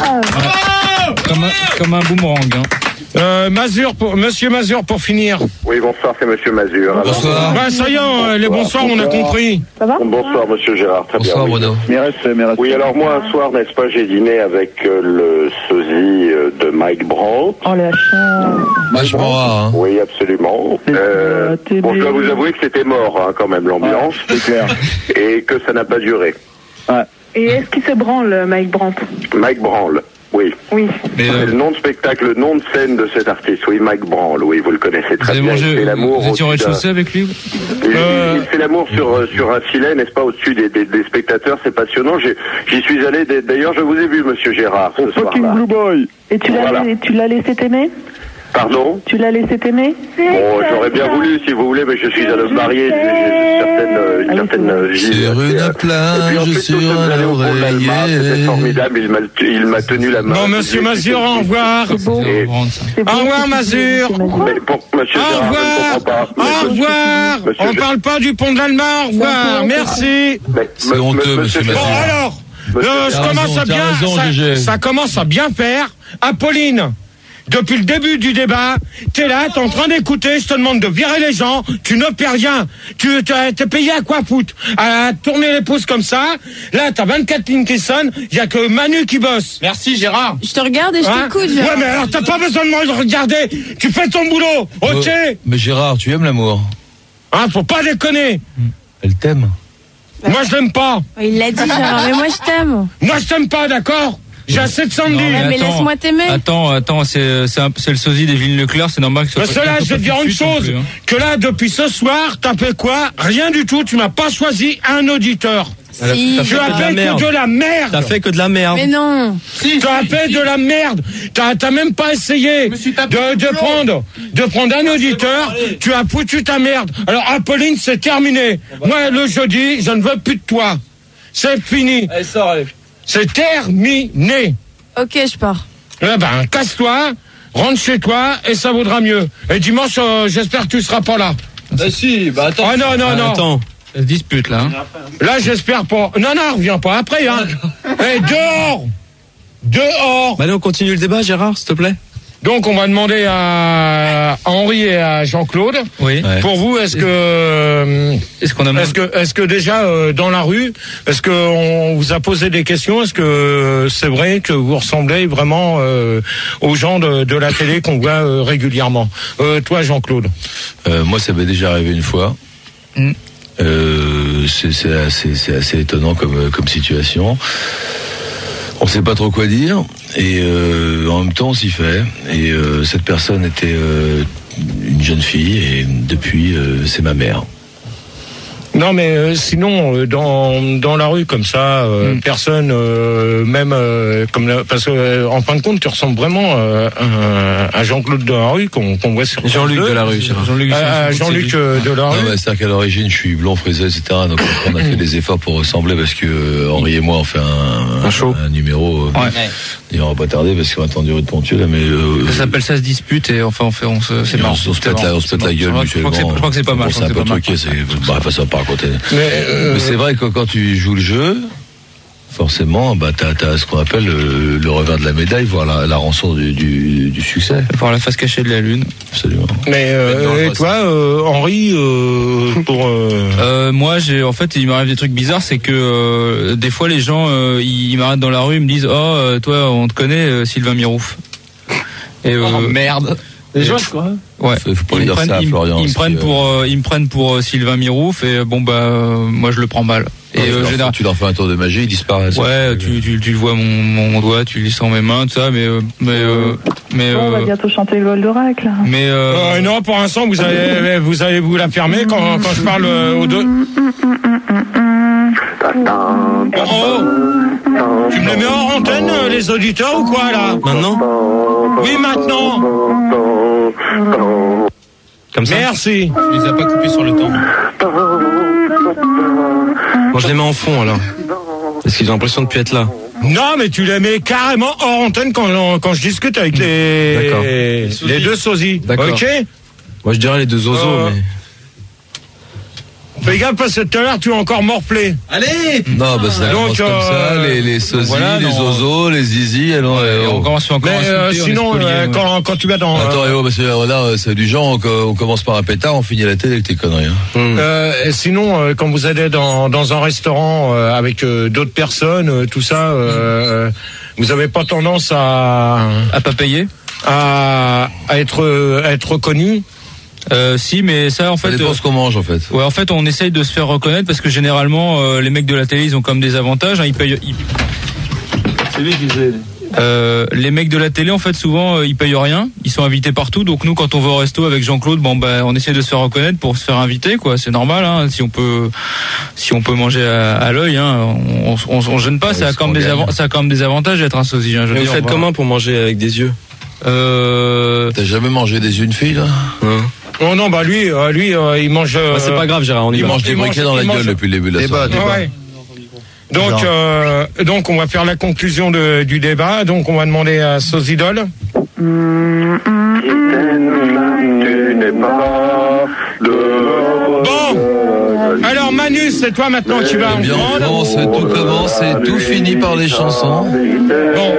Comme un, comme un boomerang, hein. Euh, Mazur, pour, Monsieur Mazur, pour finir. Oui, bonsoir, c'est Monsieur Mazur. Alors, bonsoir. Bah, ça y est, bonsoir. Les bonsoirs, on a compris. Ça va? Bonsoir, Monsieur Gérard, très bonsoir, bien. Bruno. Oui. oui, alors moi, un soir, n'est-ce pas, j'ai dîné avec euh, le sosie euh, de Mike Brandt. Oh, la chance. Vachement rare, hein. Oui, absolument. Euh, bon, je dois vous avouer que c'était mort, hein, quand même, l'ambiance. Ouais, c'est clair. Et que ça n'a pas duré. Ouais. Et est-ce qu'il se branle, Mike Brandt? Mike Brandt. Oui. Oui. C'est euh... le nom de spectacle, le nom de scène de cet artiste. Oui, Mike Brandt. Oui, vous le connaissez très vous bien. Mangé, il fait l'amour. Vous étiez au rez-de-chaussée avec lui? Il, euh... il fait l'amour sur sur un filet, n'est-ce pas, au-dessus des, des, des spectateurs. C'est passionnant. J'y suis allé. D'ailleurs, je vous ai vu, Monsieur Gérard, ce soir-là. Fucking Blue Boy. Et tu l'as voilà. tu l'as laissé t'aimer? Pardon? Tu l'as laissé t'aimer? Bon, j'aurais bien voulu, si vous voulez, mais je suis un homme marié, j'ai certaines, une certaine vie. Sur une plage, sur un oreiller. C'était formidable, il m'a, il m'a tenu la main. Bon, Monsieur Mazur, au revoir. C'est beau. Et... Au revoir, Mazur. Mais pour Monsieur Au revoir. Au revoir. On parle pas du pont de l'Alma. Au revoir. Merci. C'est honteux, Monsieur Mazur. Bon, alors, euh, je commence à bien, ça, ça commence à bien faire. Apolline. Depuis le début du débat, t'es là, t'es en train d'écouter, je te demande de virer les gens, tu ne paies rien. Tu t'es payé à quoi foutre? À tourner les pouces comme ça. Là, t'as vingt-quatre lignes qui sonnent, il y a que Manu qui bosse. Merci Gérard. Je te regarde et je hein t'écoute, Gérard. Ouais, mais alors t'as pas besoin de me regarder, tu fais ton boulot, ok? euh, Mais Gérard, tu aimes l'amour? Hein, faut pas déconner. Elle t'aime? Bah, moi je l'aime pas. Il l'a dit Gérard, mais moi je t'aime. Moi je t'aime pas, d'accord? J'ai assez de samedi. Non, mais, mais laisse-moi t'aimer. Attends, attends, c'est c'est le sosie d'Evelyne Leclerc, c'est normal que ça soit. Parce que là, je vais te dire une chose, plus, hein. Que là, depuis ce soir, t'as fait quoi? Rien du tout. Tu m'as pas choisi un auditeur. Si. Tu as fait que de la merde. T'as fait que de la merde. Mais non. Si, tu as fait de la merde. T'as t'as même pas essayé de de prendre de prendre un auditeur. Tu as foutu ta merde. Alors Apolline, c'est terminé. Moi, le jeudi, je ne veux plus de toi. C'est fini. Allez, sors, allez. C'est terminé. Ok, je pars. Eh ben, casse-toi, rentre chez toi et ça vaudra mieux. Et dimanche, euh, j'espère que tu seras pas là. Bah si, bah attends. Ah non, non, non. Attends, ça se dispute là. Hein. Là, j'espère pas. Non, non, reviens pas après, hein. Eh, dehors Dehors Bah allez, on continue le débat, Gérard, s'il te plaît. Donc, on va demander à, à Henri et à Jean-Claude. Oui. Pour vous, est-ce que, est-ce qu'on a, est-ce que, est-ce que déjà euh, dans la rue, est-ce que on vous a posé des questions? Est-ce que c'est vrai que vous ressemblez vraiment euh, aux gens de, de la télé qu'on voit euh, régulièrement? Euh, toi, Jean-Claude. Euh, moi, ça m'est déjà arrivé une fois. Mm. Euh, c'est, c'est assez, c'est assez étonnant comme, comme situation. On sait pas trop quoi dire et euh, en même temps on s'y fait. Et euh, cette personne était euh, une jeune fille et depuis euh, c'est ma mère. Non, mais euh, sinon, euh, dans dans la rue comme ça, euh, mm. personne, euh, même euh, comme la, parce que euh, en fin de compte, tu ressembles vraiment euh, à, à Jean-Claude de la rue qu'on qu'on voit sur Jean-Luc de la rue. Jean-Luc, à Jean-Luc euh, de la rue. Non, bah, c'est-à-dire qu'à l'origine, je suis blond, frisé, et cetera. Donc on a fait des efforts pour ressembler parce que euh, Henri et moi on fait un, un, show. un numéro. Euh, ouais. Et on va pas tarder parce qu'on a attendu rue de Pontieux là, mais euh, ça s'appelle ça se dispute et enfin on fait on se c'est marrant. On se pète la, on se pète la gueule mutuellement. Je crois que c'est pas mal. C'est un peu truqué, c'est bref, ça va pas raconter. Mais, euh, mais c'est vrai que quand tu joues le jeu, forcément, bah t'as, t'as ce qu'on appelle le, le revers de la médaille, voir la, la rançon du, du, du succès. Voir la face cachée de la lune. Absolument. Mais euh, et toi, euh, Henri, euh, pour euh... Euh, moi, j'ai en fait, il m'arrive des trucs bizarres, c'est que euh, des fois les gens, euh, ils m'arrêtent dans la rue, ils me disent, oh, euh, toi, on te connaît, euh, Sylvain Mirouf. Et euh, oh merde. Les gens, quoi. Ouais. Faut, faut pas ils, dire prennent, ça à ils, Florian ils me prennent pour, euh, ils me prennent pour euh, Sylvain Mirouf et bon bah euh, moi je le prends mal. Et ouais, euh, tu, leur, tu leur fais un tour de magie, ils disparaissent. Ouais, tu, tu, tu le vois mon, mon doigt, tu lis sans mes mains, tout ça, mais euh, mais euh, mais. Bon, on va euh, bientôt chanter Goldorak là. Mais euh, euh, non, pour l'instant vous allez vous allez vous la fermer quand quand je parle euh, aux deux. Oh, tu me les mets hors antenne, les auditeurs, ou quoi, là? Maintenant? Oui, maintenant. Comme ça? Merci. Tu les as pas coupés sur le temps. Moi, je les mets en fond, alors. Parce qu'ils ont l'impression de plus être là. Non, mais tu les mets carrément hors antenne quand, quand je discute avec les, les, les deux sosies. D'accord. Ok? Moi, je dirais les deux zozos, euh... mais... Fais gaffe parce que tout à l'heure tu as encore morflé. Allez. Non, bah c'est donc comme euh, ça, les, les sosies, voilà, les zozos, les zizi, alors. Ouais, on commence encore. Mais euh, sinon, euh, quand, quand tu vas dans. Attends, euh, Réo, parce que là, c'est du genre, on, on commence par un pétard, on finit la télé avec tes conneries. Hein. Mmh. Euh, et sinon, euh, quand vous allez dans, dans un restaurant euh, avec euh, d'autres personnes, euh, tout ça, euh, mmh. vous avez pas tendance à. À pas payer? À, à être, à être reconnu? Euh, si, mais ça en fait. Ça dépend ce qu'on mange en fait. Ouais, en fait, on essaye de se faire reconnaître parce que généralement, euh, les mecs de la télé, ils ont comme des avantages. Hein, ils payent. Ils... C'est lui qui disait. Euh, les mecs de la télé, en fait, souvent, euh, ils payent rien. Ils sont invités partout. Donc nous, quand on va au resto avec Jean-Claude, bon, bah, on essaie de se faire reconnaître pour se faire inviter, quoi. C'est normal. Hein, si on peut, si on peut manger à, à l'œil, hein, on, on, on gêne pas. Ouais, ça a quand même des avant... ça a quand même des avantages d'être un sosie. Hein, je vous dire, faites va... comment pour manger avec des yeux? Euh. T'as jamais mangé des yeux une fille là? Hein. Oh non, bah lui, euh, lui, euh, il mange. Euh, bah, c'est pas grave, Gérard. On y il va. mange des briquets dans la gueule depuis le début de la soirée. Ouais. Donc, euh, donc, on va faire la conclusion de, du débat. Donc, on va demander à Sosidol. Tu n'es pas le... Bon. Alors, Manu, c'est toi maintenant qui vas eh bien, en France, tout commence et tout finit par les chansons. Bon.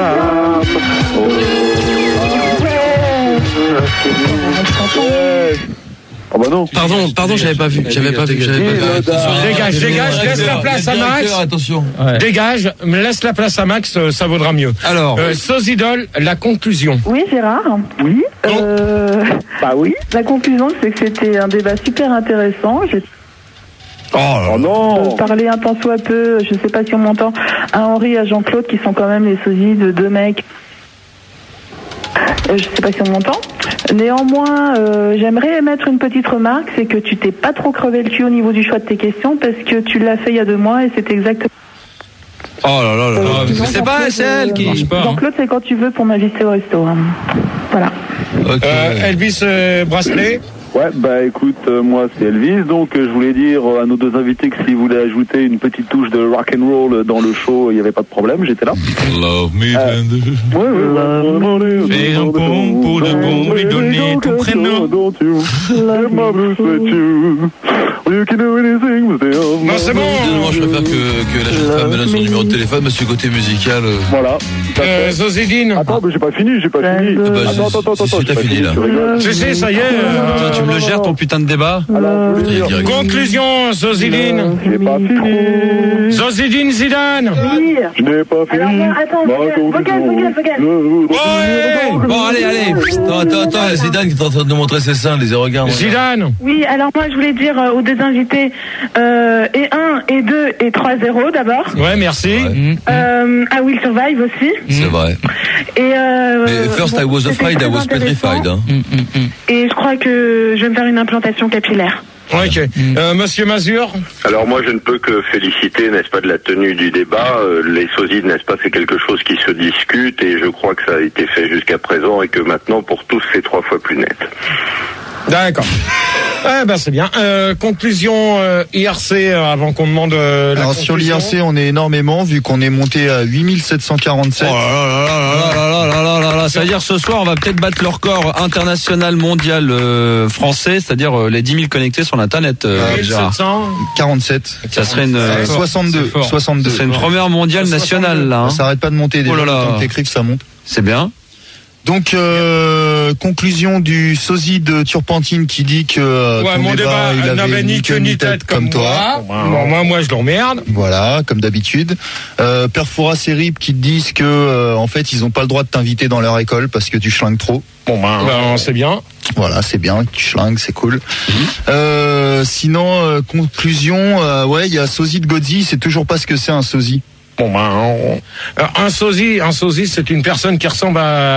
Oh bah non. Pardon, pardon, j'avais pas vu. J'avais pas vu. J'avais pas vu. Dégage, dégage, laisse la place à Max. Attention. Ouais. Dégage, laisse la place à Max, ça vaudra mieux. Alors, euh, Sosidol, la conclusion. Oui, Gérard. Oui. Euh, bah oui. La conclusion, c'est que c'était un débat super intéressant. J'ai Oh, oh non. euh, parler un tant soit peu, je sais pas si on m'entend, à Henri et à Jean-Claude qui sont quand même les sosies de deux mecs. Euh, je sais pas si on m'entend. Néanmoins, euh, j'aimerais émettre une petite remarque, c'est que tu t'es pas trop crevé le cul au niveau du choix de tes questions parce que tu l'as fait il y a deux mois et c'est exactement. oh là là là. Euh, là. sinon, C'est pas celle qui marche pas. Jean-Claude, c'est quand tu veux pour m'inviter au resto. Hein. Voilà. Okay. Euh, Elvis euh, Bracelet. Ouais, bah écoute, euh, moi c'est Elvis, donc euh, je voulais dire euh, à nos deux invités que s'ils voulaient ajouter une petite touche de rock and roll dans le show, il n'y avait pas de problème, j'étais là. Love me euh, tender. Ouais, ouais, ouais. Fais un pont pour de bon, lui donner ton prénom. Non, c'est bon. Moi, je préfère que, que la jeune femme me donne son numéro de téléphone, monsieur côté musical. Euh... Voilà. Euh, Zozidine. Attends, mais j'ai pas fini, j'ai pas fini. Ah bah, attends, attends, attends, si, attends. si, t'as fini là. Je sais, ça y est. Euh, Toi, tu me le gères ton putain de débat. Alors, je veux dire, conclusion, Zozidine. j'ai pas fini. Zozidine Zidane. Oui. Je n'ai pas fini. Alors, non, attends, Ma vocal, vocal, vocal, vocal. Ouais. Bon, allez, allez. Attends, attends, attends, il y a Zidane qui est en train de nous montrer ses seins, les regards. Zidane. Oui, alors moi je voulais dire euh, aux deux invités euh, et un, et deux, et trois zéro d'abord. Ouais, merci. Ouais. Euh, I Will Survive aussi. C'est vrai. Et euh, Mais first bon, I was afraid, c'était I was très petrified. intéressant. Hein. Et je crois que je vais me faire une implantation capillaire. Ok. Euh, Monsieur Mazur. Alors moi, je ne peux que féliciter, n'est-ce pas, de la tenue du débat. Euh, les sosies, n'est-ce pas, c'est quelque chose qui se discute et je crois que ça a été fait jusqu'à présent et que maintenant, pour tous, c'est trois fois plus net. D'accord. Eh ben c'est bien. Euh, conclusion euh, I R C euh, avant qu'on demande euh, la Alors conclusion. sur l'I R C, on est énormément vu qu'on est monté à huit mille sept cent quarante-sept. Oh là là là là là là là là là. Ça veut dire ce soir on va peut-être battre le record international mondial euh, français, c'est-à-dire euh, les dix mille connectés sur l'internet. Euh, Gérard. quarante-sept. Ça serait une Euh, soixante-deux. soixante-deux. C'est une première mondiale nationale là. Hein. Ça s'arrête pas de monter. Déjà, Oh là là. tant que t'écrives, ça monte. C'est bien. Donc euh, conclusion du sosie de Turpentine qui dit que euh, Ouais, ton mon débat il n'avait avait ni queue ni tête comme toi. toi. Bon, moi, moi, je l'emmerde. Voilà, comme d'habitude. Euh, Perfora et Rip qui te disent que euh, en fait ils ont pas le droit de t'inviter dans leur école parce que tu schlingues trop. Bon ben, ben c'est bien. Voilà, c'est bien, tu schlingues, c'est cool. Mm-hmm. Euh, sinon euh, conclusion, euh, ouais, il y a sosie de Godzi, c'est toujours pas ce que c'est un sosie. Bon ben, on- euh, un sosie, un sosie, c'est une personne qui ressemble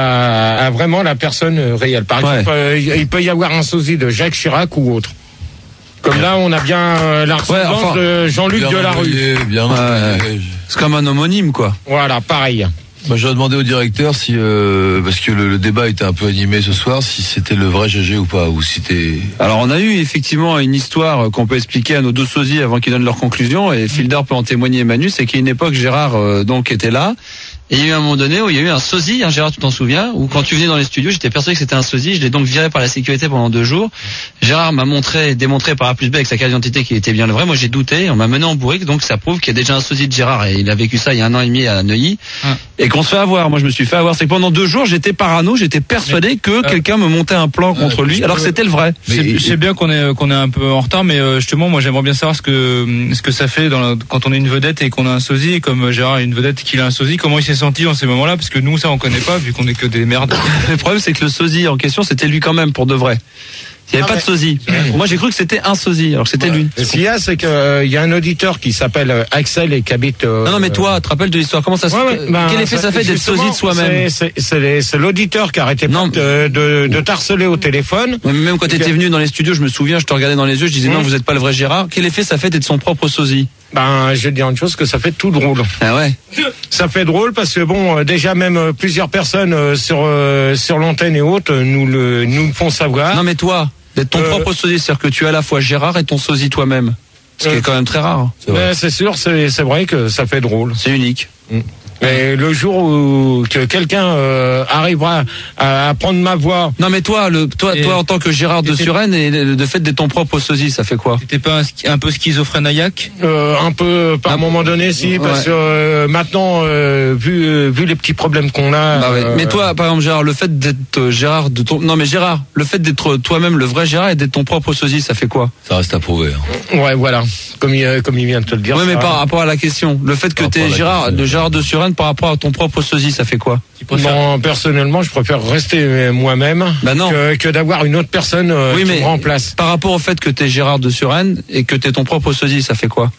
à, à vraiment la personne euh, réelle. Par exemple, euh, il peut y avoir un sosie de Jacques Chirac ou autre. Comme là, on a bien euh, la ressemblance Ouais, enfin, de Jean-Luc bien Delarue. envoyé, bien Ouais, envoyé. c'est comme un homonyme quoi. Voilà, pareil. Moi, j'aurais demandé au directeur si, euh, parce que le, le débat était un peu animé ce soir, si c'était le vrai G G ou pas, ou si c'était. Alors on a eu effectivement une histoire qu'on peut expliquer à nos deux sosies avant qu'ils donnent leur conclusion et Fildar peut en témoigner Manu, c'est qu'à une époque Gérard euh, donc était là. Et il y a eu un moment donné où il y a eu un sosie, hein, Gérard, tu t'en souviens, où quand tu venais dans les studios, j'étais persuadé que c'était un sosie, je l'ai donc viré par la sécurité pendant deux jours. Gérard m'a montré, démontré par A plus B avec sa carte d'identité qu'il était bien le vrai, moi j'ai douté, on m'a mené en bourrique, donc ça prouve qu'il y a déjà un sosie de Gérard, et il a vécu ça il y a un an et demi à Neuilly, Hum. et qu'on se fait avoir, moi je me suis fait avoir, c'est que pendant deux jours j'étais parano, j'étais persuadé que euh, quelqu'un me montait un plan contre lui, alors que c'était le vrai. C'est Mais- c'est bien qu'on est qu'on est un peu en retard, mais euh, justement, moi j'aimerais bien savoir ce que ce que ça fait dans la- quand on est une vedette et qu'on a un sosie, comme Gérard est une vedette et qu'il a un sosie, comment il s'est senti dans ces moments-là, parce que nous ça on connaît pas vu qu'on est que des merdes. Le problème, c'est que le sosie en question, c'était lui quand même, pour de vrai. Il n'y avait Ah, pas de sosie. Moi, j'ai cru que c'était un sosie, alors que c'était lui. Ce qu'il y a, c'est qu'il euh, y a un auditeur qui s'appelle euh, Axel et qui habite. euh, Non, non, mais toi, tu te rappelles de l'histoire. Comment ça se Ouais, ouais, fait ben, Quel effet ça fait d'être justement, sosie de soi-même c'est- C'est c'est les- c'est l'auditeur qui arrêtait pas de, de, de t'harceler au téléphone. Ouais, mais même quand tu étais venu dans les studios, je me souviens, je te regardais dans les yeux, je disais Mmh. non, vous n'êtes pas le vrai Gérard. Quel effet ça fait d'être son propre sosie? Ben, je vais te dire une chose, que ça fait tout drôle. Ah ouais. Ça fait drôle parce que bon, euh, déjà même euh, plusieurs personnes euh, sur euh, sur l'antenne et autres euh, nous le nous le font savoir. Non, mais toi, d'être ton Euh, propre sosie, c'est-à-dire que tu es à la fois Gérard et ton sosie toi-même. Ce qui Euh, est quand même très rare. Ouais, c'est sûr, c'est c'est vrai que ça fait drôle. C'est unique. Mais le jour où que quelqu'un euh, arrivera à, à prendre ma voix. Non, mais toi, le, toi, Et- toi, en tant que Gérard de et t'es- Suresnes, et le de fait d'être ton propre sosie, ça fait quoi? T'étais pas un, sch- un peu schizophrène à Yak? Euh, un peu par un moment donné, si, parce Ouais. que euh, maintenant, euh, vu euh, vu les petits problèmes qu'on a. Bah ouais. euh, Mais toi, par exemple, Gérard, le fait d'être euh, Gérard de ton, non mais Gérard, le fait d'être toi-même le vrai Gérard et d'être ton propre sosie, ça fait quoi? Ça reste à prouver. hein. ouais, voilà, comme il euh, comme il vient de te le dire. Ouais, mais ça- par rapport à la question, le fait que Par t'es rapport à la Gérard, question. de Gérard de Suresnes par rapport à ton propre sosie, ça fait quoi? Non, personnellement, je préfère rester euh, moi-même Bah non. que, que d'avoir une autre personne euh, Oui, qui mais me remplace. par rapport au fait que t'es Gérard de Suresnes et que t'es ton propre sosie, ça fait quoi?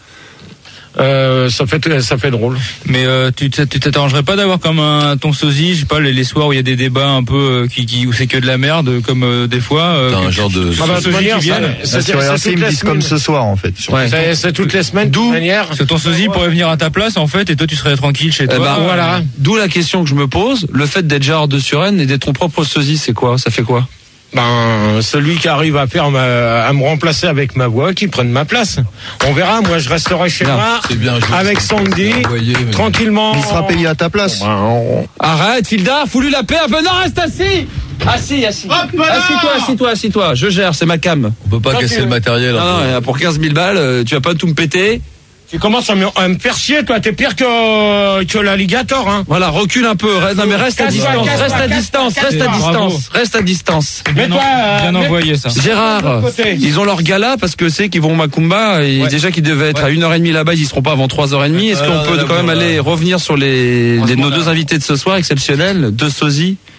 Euh, ça fait ça fait drôle. Mais euh, tu t- tu t'arrangerais pas d'avoir comme un ton sosie, je sais pas, les, les soirs où il y a des débats un peu euh, qui, qui où c'est que de la merde, comme euh, des fois. Euh, T'as un que- genre de- Ah bah, de sosie toute manière, qui viennent. ça- Là, c'est- sur c'est R C, toutes ils me les disent comme semaines. ce soir en fait. Ouais. C'est c'est toutes les semaines, de toute manière. Parce que ton sosie pourrait venir à ta place en fait, et toi tu serais tranquille chez Eh toi. ben, voilà. D'où la question que je me pose, le fait d'être Gérard de Suresnes et d'être ton propre sosie, c'est quoi? Ça fait quoi? Ben, celui qui arrive à faire ma, à me remplacer avec ma voix, qui prenne ma place. On verra. Moi, je resterai chez Bien. moi C'est bien joué. avec Sandy, Vous voyez, mais- tranquillement. Il sera payé à ta place. Ben, on- Arrête, Filda, fous-lui la paix un peu. Non, reste assis! Assis, assis. Assis-toi, assis-toi, assis-toi. Je gère, c'est ma cam. On peut pas Tranquille. casser le matériel. Non, hein. non, pour quinze mille balles, euh, tu vas pas tout me péter. Tu commences à me, à me faire chier, toi. T'es pire que, que l'alligator, hein. Voilà, recule un peu. Reste, non, mais reste à Casse-toi, distance, casse-toi, reste à casse-toi, distance, reste à casse-toi. distance, reste à distance. Bien, Mets-toi, en- bien mets- envoyé ça. Gérard, De l'autre côté. ils ont leur gala parce que c'est qu'ils vont au Macumba et Ouais. déjà qu'ils devaient être à une heure et demie là-bas, ils y seront pas avant trois heures et demie. Est-ce Ouais, qu'on ouais, peut ouais, quand même ouais, aller ouais. revenir sur les, les- nos deux invités de ce soir exceptionnels, deux sosies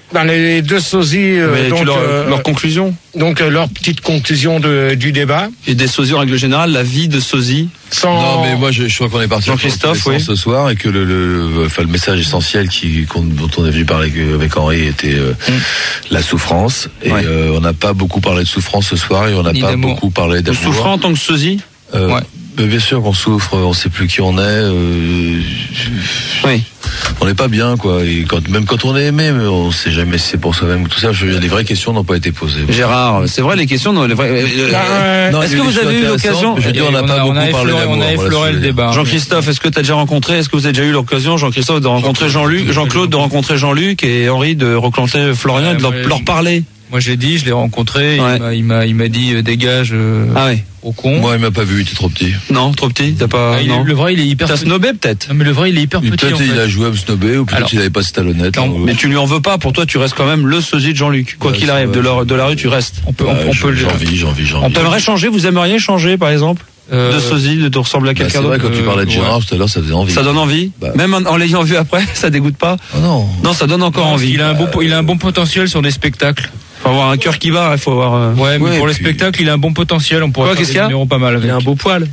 Dans les deux sosies, euh, Mais donc, tu leur, euh, leur conclusion donc euh, leur petite conclusion de, du débat. Et des sosies en règle générale, la vie de sosie. Sans... Non, mais moi, je, je crois qu'on est parti Jean-Christophe, oui. oui. ce soir et que le, le, enfin, le message essentiel qui, qu'on, dont on est venu parler avec Henri était euh, mm. la souffrance. Et ouais. euh, on n'a pas beaucoup parlé de souffrance ce soir et on n'a pas d'amour. beaucoup parlé d'amour. Vous souffrez en tant que sosie euh, ouais. Bien sûr qu'on souffre, on sait plus qui on est. Euh, oui. On n'est pas bien, quoi. Et quand, même quand on est aimé, mais on sait jamais si c'est pour soi-même ou tout ça. Je veux dire, les vraies questions n'ont pas été posées. Gérard, c'est vrai, les questions, non, les vraies. Euh, non, est-ce que vous avez eu l'occasion Je veux dire, on n'a pas on beaucoup a parlé d'amour. On a effleuré le débat. Jean-Christophe, est-ce que tu as déjà rencontré, est-ce que vous avez déjà eu l'occasion, Jean-Christophe, de rencontrer Jean-Luc, Jean-Claude, de rencontrer Jean-Luc et Henri de rencontrer Florian, de leur, leur parler? Moi, j'ai dit, je l'ai rencontré, ouais. il m'a, il m'a, il m'a dit, euh, dégage, euh, ah oui. au con. Moi, il m'a pas vu, il était trop petit. Non, trop petit, t'as pas, ah, non. Le vrai, il est hyper T'as petit. snobé, peut-être? Non, mais le vrai, il est hyper et petit, peut-être en fait. il a joué à me snobber, ou peut-être Alors, il avait pas ses talonnettes. Non, mais tu lui en veux pas, pour toi, tu restes quand même le sosie de Jean-Luc. Quoi ouais, qu'il arrive, de la, de la rue, tu restes. On peut, on, on peut le J'en vis, j'en vis, j'en vis. On t'aimerait changer, vous aimeriez changer, par exemple? Euh, de sosie, de te ressembler à bah quelqu'un d'autre. C'est vrai, quand tu parlais de Gérard ouais. tout à l'heure, ça faisait envie. Ça donne envie. Bah. Même en, en l'ayant vu après, ça dégoûte pas. Oh non. Non, ça donne encore non, envie. Il a un bon, il a un bon potentiel sur des spectacles. Faut avoir un cœur qui bat, il faut avoir. Euh... Ouais, mais ouais, pour les puis... spectacles, il a un bon potentiel. On pourrait Quoi, faire qu'est-ce des numéros pas mal. Avec. Il a un beau poil.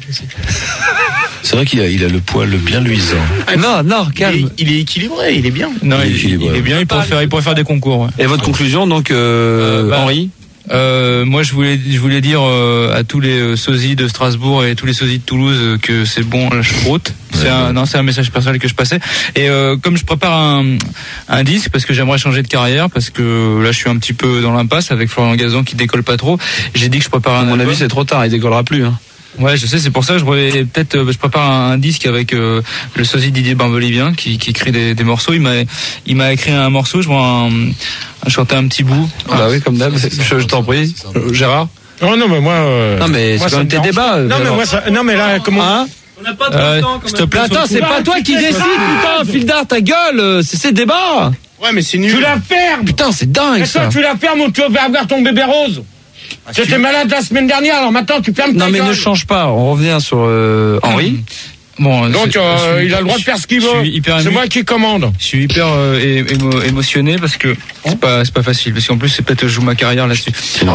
C'est vrai qu'il a, il a le poil bien luisant. Non, non, calme. Il est, il est équilibré, il est bien. Non, il, il, est, équilibré. il est bien. Il pourrait faire, il pourrait faire des concours. Ouais. Et votre conclusion, donc, euh, euh, bah, Henri? Euh, moi, je voulais, je voulais dire euh, à tous les euh, sosies de Strasbourg et tous les sosies de Toulouse euh, que c'est bon la choucroute. C'est un, non, c'est un message personnel que je passais. Et euh, comme je prépare un, un disque parce que j'aimerais changer de carrière, parce que là, je suis un petit peu dans l'impasse avec Florian Gazan qui décolle pas trop. J'ai dit que je prépare un. À mon album. avis, c'est trop tard. Il décollera plus. Hein. Ouais, je sais, c'est pour ça que je voulais peut-être euh, je prépare un, un disque avec euh, le sosie Didier Barbelivien qui, qui écrit des, des morceaux. Il m'a il m'a écrit un morceau, je vois un, un chanter un petit bout. Ah bah oui, comme d'hab. Je, je t'en prie, euh, Gérard. Oh non mais moi. Euh, non mais c'est comme tes débats. Non mais moi ça, non mais là comment. Hein on n'a pas trop euh, de temps. S'il te plaît, attends, c'est pas toi qui décide, putain, Fildar, ta gueule, c'est ces débats. Ouais mais c'est nul. Tu la fermes. Putain, c'est dingue et ça. Toi, tu la fermes ou tu vas avoir ton bébé rose. Ah, tu étais malade la semaine dernière, alors maintenant tu fermes ta Non mais gueule. ne change pas, on revient sur euh, Henri. Bon, donc euh, il a le droit de faire ce qu'il veut. C'est moi qui commande. Je suis hyper euh, émo, émotionné parce que c'est pas c'est pas facile parce qu'en plus c'est peut-être que je joue ma carrière là-dessus. C'est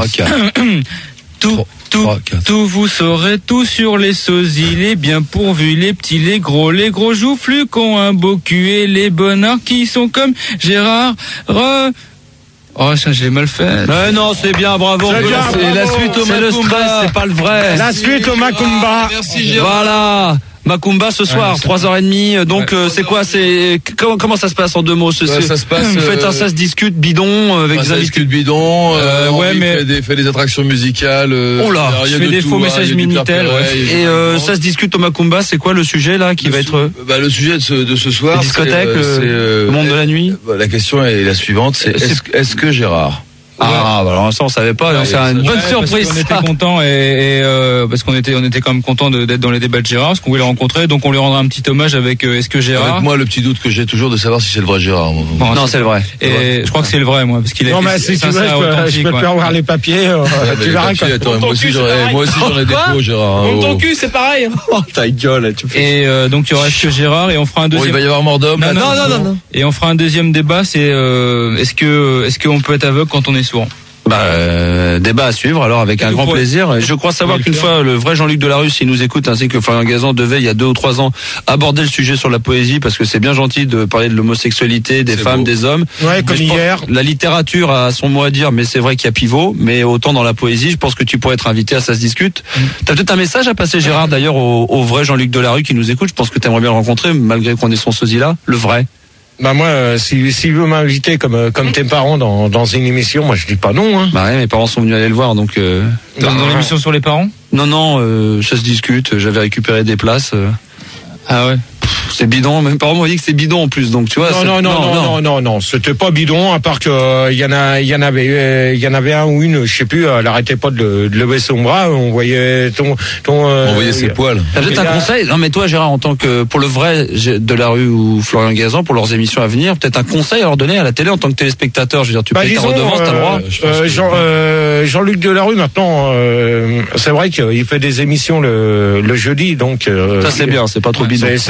tout tout tout vous saurez tout sur les sosies, les bien pourvus, les petits, les gros, les gros joufflus qui ont un beau cul et les bonnards qui sont comme Gérard Re... Oh, ça, je l'ai mal fait. Mais non, c'est bien, bravo. C'est bien, c'est bravo. la suite au Macumba. C'est le stress, c'est pas le vrai. La suite au Macumba. Ah, merci, Gérard. Voilà. Macumba ce soir, ouais, trois heures trente. Donc, ouais. euh, c'est quoi, c'est, comment, comment ça se passe en deux mots? Ce, ouais, ça se passe. Vous faites un, ça se discute bidon, avec des invités. bidon, euh, ouais, mais. Fait des, fait des attractions musicales, euh, oh là. Je fais des faux messages Minitel, ouais. Et, euh, ça se discute au Macumba, c'est quoi le sujet, là, qui le va su- être? Bah, le sujet de ce, de ce soir. Les discothèques, c'est, euh, euh, le monde de la nuit. Bah, la question est la suivante, c'est, est-ce, est-ce que Gérard, Ah, bah alors ça on savait pas, ouais, c'est une bonne ouais, surprise. Parce qu'on était content et, et euh, parce qu'on était on était quand même content de, d'être dans les débats de Gérard, parce qu'on voulait le rencontrer, donc on lui rendra un petit hommage avec euh, est-ce que Gérard. Avec moi le petit doute que j'ai toujours de savoir si c'est le vrai Gérard. Bon, non, c'est, c'est le vrai. Et vrai. Je crois que c'est le vrai moi, parce qu'il est. Non mais si tu veux, je peux te faire voir les papiers. Euh, ouais, tu verras quand. Moi aussi j'en moi aussi j'en ai des faux Gérard. Mon ton cul c'est pareil. Oh ta gueule. Tu fais... Et euh, donc il y aura est-ce que Gérard et on fera un deuxième. Bon, il va y avoir mort d'homme. Non non non non. Et on fera un deuxième débat, c'est euh, est-ce que est-ce qu'on peut être aveugle quand on est sourd? Bah, euh, débat à suivre alors avec un grand plaisir. Je crois savoir qu'une fois le vrai Jean-Luc Delarue, s'il nous écoute, ainsi que Florian Gazan, devait il y a deux ou trois ans aborder le sujet sur la poésie, parce que c'est bien gentil de parler de l'homosexualité, des c'est femmes, beau. Des hommes. Ouais, comme hier. La littérature a son mot à dire, mais c'est vrai qu'il y a pivot. Mais autant dans la poésie, je pense que tu pourrais être invité à ça se discute. Mmh. T'as peut-être un message à passer, Gérard, d'ailleurs au, au vrai Jean-Luc Delarue qui nous écoute. Je pense que t'aimerais bien le rencontrer, malgré qu'on ait son sosie là, le vrai. Bah moi, euh, si si veut m'inviter comme euh, comme tes parents dans dans une émission, moi je dis pas non. Hein. Bah ouais, mes parents sont venus aller le voir, donc. Euh... Dans, dans l'émission sur les parents? Non non, euh, ça se discute. J'avais récupéré des places. Euh... Ah ouais. C'est bidon, mes parents m'ont dit que c'est bidon en plus, donc tu vois. Non non non, non non non non non c'était pas bidon, à part que il euh, y en a il y en avait il y en avait un ou une, je sais plus, elle arrêtait pas de, le, de lever son bras, on voyait ton ton euh, on voyait ses euh, poils. T'as peut-être un là... conseil? Non mais toi Gérard, en tant que pour le vrai Delarue ou Florian Gazan, pour leurs émissions à venir, peut-être un conseil à leur donner à la télé en tant que téléspectateur, je veux dire, tu bah, payes ta redevance, euh, t'as le droit. Euh, Jean, euh, Jean-Luc Delarue maintenant, euh, c'est vrai qu'il fait des émissions le le jeudi, donc. Euh, ça c'est bien, c'est pas trop bidon. C'est, c'est bien, mais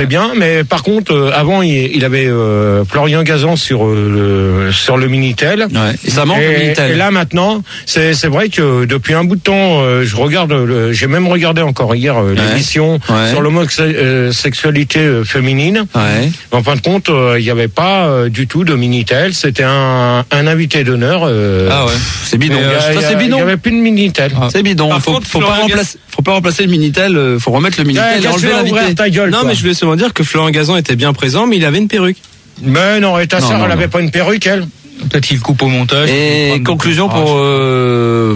mais par contre, euh, avant, il, il avait euh, Florian Gazan sur euh, le sur le Minitel. Ouais. Et ça manque et, le Minitel. Et là maintenant, c'est c'est vrai que depuis un bout de temps, euh, je regarde, le, j'ai même regardé encore hier euh, ouais. l'émission ouais. sur l'homosexualité euh, féminine. Ouais. En fin de compte, euh, il n'y avait pas euh, du tout de Minitel. C'était un un invité d'honneur. Euh, ah ouais. C'est bidon. A, ça c'est bidon. Il n'y avait plus de Minitel. Ah. C'est bidon. Par faut contre, faut pas remplacer. Faut pas remplacer le Minitel. euh, Faut remettre le Minitel et enlever l'invité. Ta gueule, non, quoi. mais je voulais seulement dire que Florent Gazan était bien présent, mais il avait une perruque. Mais non, et ta Non, sœur, non, elle non. avait pas une perruque, elle. Peut-être qu'il coupe au montage. Et conclusion pour euh,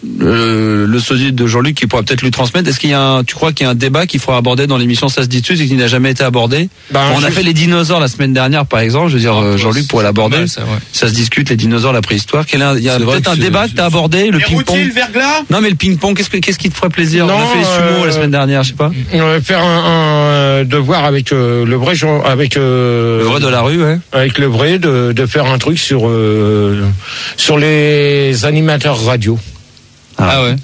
le, le sosie de Jean-Luc qui pourra peut-être lui transmettre. Est-ce qu'il y a un, tu crois qu'il y a un débat qu'il faudra aborder dans l'émission Ça se dit dessus et qui n'a jamais été abordé? Ben, On a je- fait les dinosaures la semaine dernière, par exemple. Je veux dire, euh, Jean-Luc pourrait l'aborder. mal, ça, ouais. Ça se discute, les dinosaures, la préhistoire. Quel est un- il y a C'est vrai peut-être que un c'est- débat que c'est- t'as abordé, le Les ping-pong. routiers, le verglas. Non, mais le ping-pong, qu'est-ce que, qu'est-ce qui te ferait plaisir? Non, On a fait les sumo euh, la semaine dernière, je sais pas. On va faire un, un euh, devoir avec euh, le vrai Jean, avec euh, Le vrai de la rue, ouais. avec le vrai de, de faire un truc sur euh, sur les animateurs radio. Ah ouais.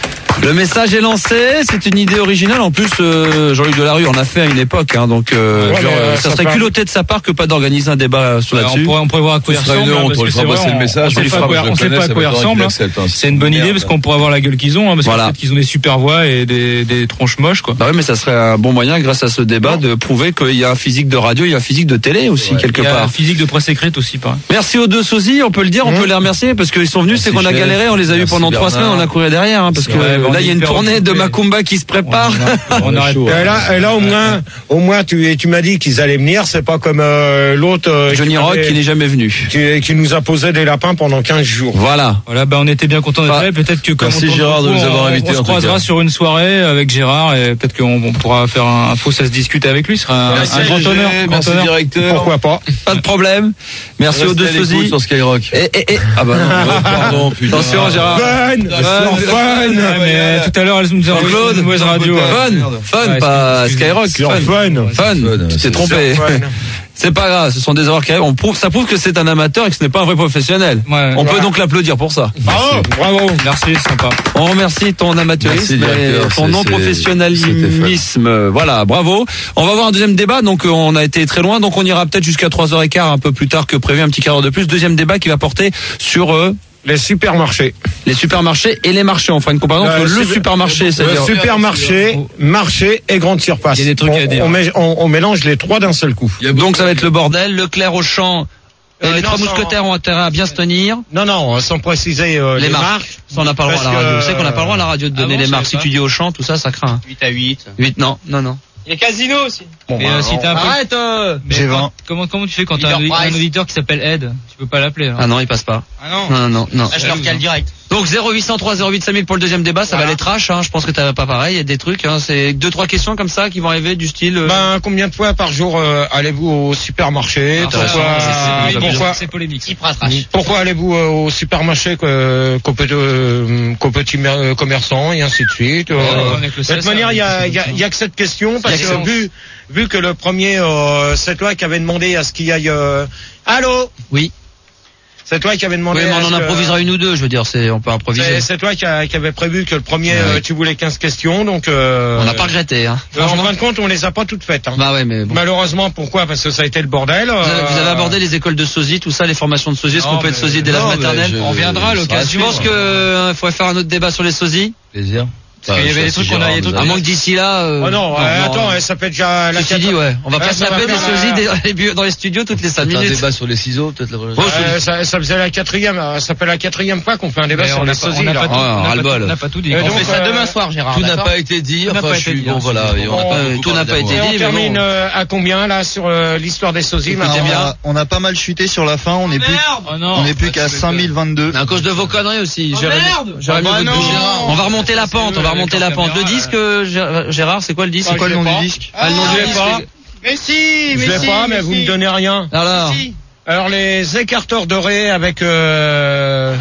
Le message est lancé, c'est une idée originale. En plus, euh, Jean-Luc Delarue en a fait à une époque, hein, donc euh, Ouais, genre, mais, euh, ça ça serait part- culotté de sa part que pas d'organiser un débat sur Ouais, là-dessus. on, pourrait, on pourrait voir à quoi il Ce sera ressemble. une hein, honte, parce on que lui c'est fera vrai, passer le message, on on sait lui pas fera, à quoi- je le on sait connais, pas à ça quoi il va être ressemble. qu'il accepte, hein. C'est une bonne idée parce qu'on pourrait avoir la gueule qu'ils ont, hein, parce Voilà. qu'en fait, qu'ils ont des super voix et des, des tronches moches, quoi. Bah oui, mais ça serait un bon moyen, grâce à ce débat, de prouver qu'il y a un physique de radio, il y a un physique de télé aussi, quelque Il y a part. la physique de presse écrite aussi, pareil. Merci aux deux sosies, on peut le dire, on peut les remercier parce qu'ils sont venus, Merci, c'est qu'on a chef. galéré, on les a eu Merci, pendant trois Bernard. semaines, on a couru derrière, hein, parce que Ouais, on là est il y a une hyper tournée de occupé. Macumba qui se prépare. On arrête chaud, Et là, et là au moins, au moins tu tu m'as dit qu'ils allaient venir. C'est pas comme euh, l'autre euh, Johnny qui Rock m'avait- qui n'est jamais venu. qui, qui nous a posé des lapins pendant quinze jours. Voilà. Voilà, bah on était bien contents d'être Bah, là. Peut-être que comme merci on tourne Gérard de beaucoup, nous avoir on- invités, on se en tout croisera cas. sur une soirée avec Gérard et peut-être qu'on on pourra faire un, un faux ça se discute avec lui. Ce sera un, Merci, un grand G G, honneur. grand merci honneur. directeur. Pourquoi pas? Pas de problème. Merci aux deux Restez à l'écoute sosies. sur Skyrock. Et, et, et... Ah bah non. Oh, pardon, putain. Attention Gérard. Fun, Fun. fun. Ouais, mais tout à l'heure, elle nous a envoyé Jean-Claude, une mauvaise radio. Fun, Merde. fun, Ouais, pas excuse- Skyrock, Sur fun. fun. Fun, tu t'es c'est trompé. sur fun. C'est pas grave, ce sont des erreurs qui arrivent. On prouve, ça prouve que c'est un amateur et que ce n'est pas un vrai professionnel. Ouais, On voilà. peut donc l'applaudir pour ça. Bravo, bravo. Merci, sympa. On remercie ton amateurisme Merci, et directeur, ton c'est- non c'est- professionnalisme. Voilà, bravo. On va voir un deuxième débat. Donc, euh, on a été très loin. Donc, on ira peut-être jusqu'à trois heures quinze, un peu plus tard que prévu, un petit quart d'heure de plus. Deuxième débat qui va porter sur euh, Les supermarchés. les supermarchés et les marchés. On fera une comparaison Euh, entre le super- supermarché, Le c'est-à-dire supermarché, marché et grande surface. Il y a des trucs on, à dire. On, met- on- on mélange les trois d'un seul coup. donc ça va être le bordel. Leclerc, Auchan et Euh, les non, trois sans- mousquetaires ont intérêt à bien se tenir. Non, non, sans préciser euh, Les les, marques. marques. Ça, on n'a pas le droit à la Parce que, radio. Vous savez qu'on n'a pas le droit à la radio de Ah donner bon, les je marques. savais Si tu dis Auchan, tout ça, ça craint. huit à huit. huit, non, non, non. Il y a Casino aussi. Bon, Mais bah, euh, si t'as un peu- Arrête euh Mais J'ai quand- vingt. Comment, comment tu fais quand t'as un, Leader un Price. auditeur qui s'appelle Ed? Tu peux pas l'appeler. hein. Ah non, il passe pas. Ah non. Non, non, non. Là, je leur cale direct. Donc zéro huit cent trois zéro huit cinq mille pour le deuxième débat, ça Voilà. va aller trash, hein. Je pense que t'as pas pareil, il y a des trucs, hein. C'est deux, trois questions comme ça qui vont arriver du style. euh, Ben, combien de fois par jour euh, allez-vous au supermarché? Intéressant, Pourquoi, c'est- c'est- pourquoi, C'est polémique. Hyper trash. pourquoi allez-vous euh, au supermarché que- qu'au petit, euh, qu'au petit mer- euh, commerçant et ainsi de suite? euh, Ouais, avec le de toute C S A, manière, il y a, c'est il y a- comme ça. il y a que cette question parce Il y a que que ça. vu, vu que le premier, euh, c'est toi qui avait demandé à ce qu'il y aille. Euh... Allô? Oui. C'est toi qui avait demandé. Oui, mais à on ce en que- improvisera une ou deux, je veux dire, c'est, on peut improviser. C'est c'est toi qui, a- qui avait prévu que le premier, Ouais. euh, tu voulais quinze questions, donc. Euh, On n'a pas regretté, hein. euh, en fin de compte, on les a pas toutes faites. Hein. Bah ouais, mais bon. Malheureusement, pourquoi? Parce que ça a été le bordel. Vous avez, vous avez euh, abordé les écoles de sosie, tout ça, les formations de sosie, est-ce Non, qu'on peut être mais- sosie dès l'âge non, mais maternel je- On viendra à l'occasion. Je pense que euh, faudrait faire un autre débat sur les sosies. Plaisir. Parce qu'il y avait des trucs qu'on a- il y a des trucs À moins que d'ici là. euh, Oh non, euh, attends, ça fait déjà la Ceci quatre- dit, ouais. On va Ouais, pas ça se taper va des faire, sosies euh, des- dans les bu- dans les studios toutes les cinq Un minutes. débat sur les ciseaux, peut-être la prochaine Oh, fois. Euh, ça, ça faisait la quatrième, euh, ça fait la quatrième fois qu'on fait un débat Mais sur on les n'a pas- on sosies. n'a là. pas tout- Ouais, on n'a pas ras-le-bol. tout- on n'a pas tout dit. Et On donc, fait ça euh, demain soir, Gérard. Tout n'a d'accord pas été dit, Tout n'a enfin, pas je été suis dit, bon, hein, voilà. c'est et on n'a bon. pas Euh, beaucoup tout n'a parlé pas été d'abord. Et dit, on mais termine bon. euh, à combien là sur euh, l'histoire des sosies Écoutez, maintenant on, a, on a pas mal chuté sur la fin, on n'est plus, Oh non. on n'est plus qu'à cinq mille vingt-deux. Mais à cause de vos conneries aussi. Jérémy- merde Jérémy Ah bah Gaudreau. non On va remonter la pente, on va remonter la pente. Le disque, euh, Gé- Gérard, c'est quoi le disque C'est quoi le je nom l'ai du pas. disque Ah, le nom je du l'ai disque. pas. Mais si, mais Je l'ai si, pas, mais mais vous si. me donnez rien. Alors, Si. Alors les écarteurs dorés avec euh,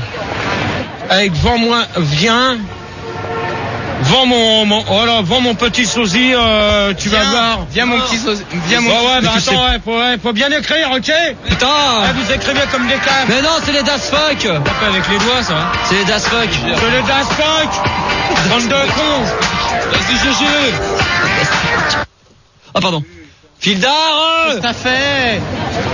avec vends moi viens vends mon, mon oh là, vends mon petit sosie, euh, tu vas Viens, voir. Viens mon petit sosie. Viens mon. Bon, ouais, Mais bah tu sais- attends, ouais, faut, ouais, faut bien écrire, ok? putain. Ah, vous écrivez comme des caves. Mais non, c'est les Das Fuck. Taper avec les doigts, ça. hein. C'est les Das Fuck. C'est le Das Fuck. Bande de cons. Vas-y, G G. Ah pardon. Fildar, Qu'est-ce que t'as fait?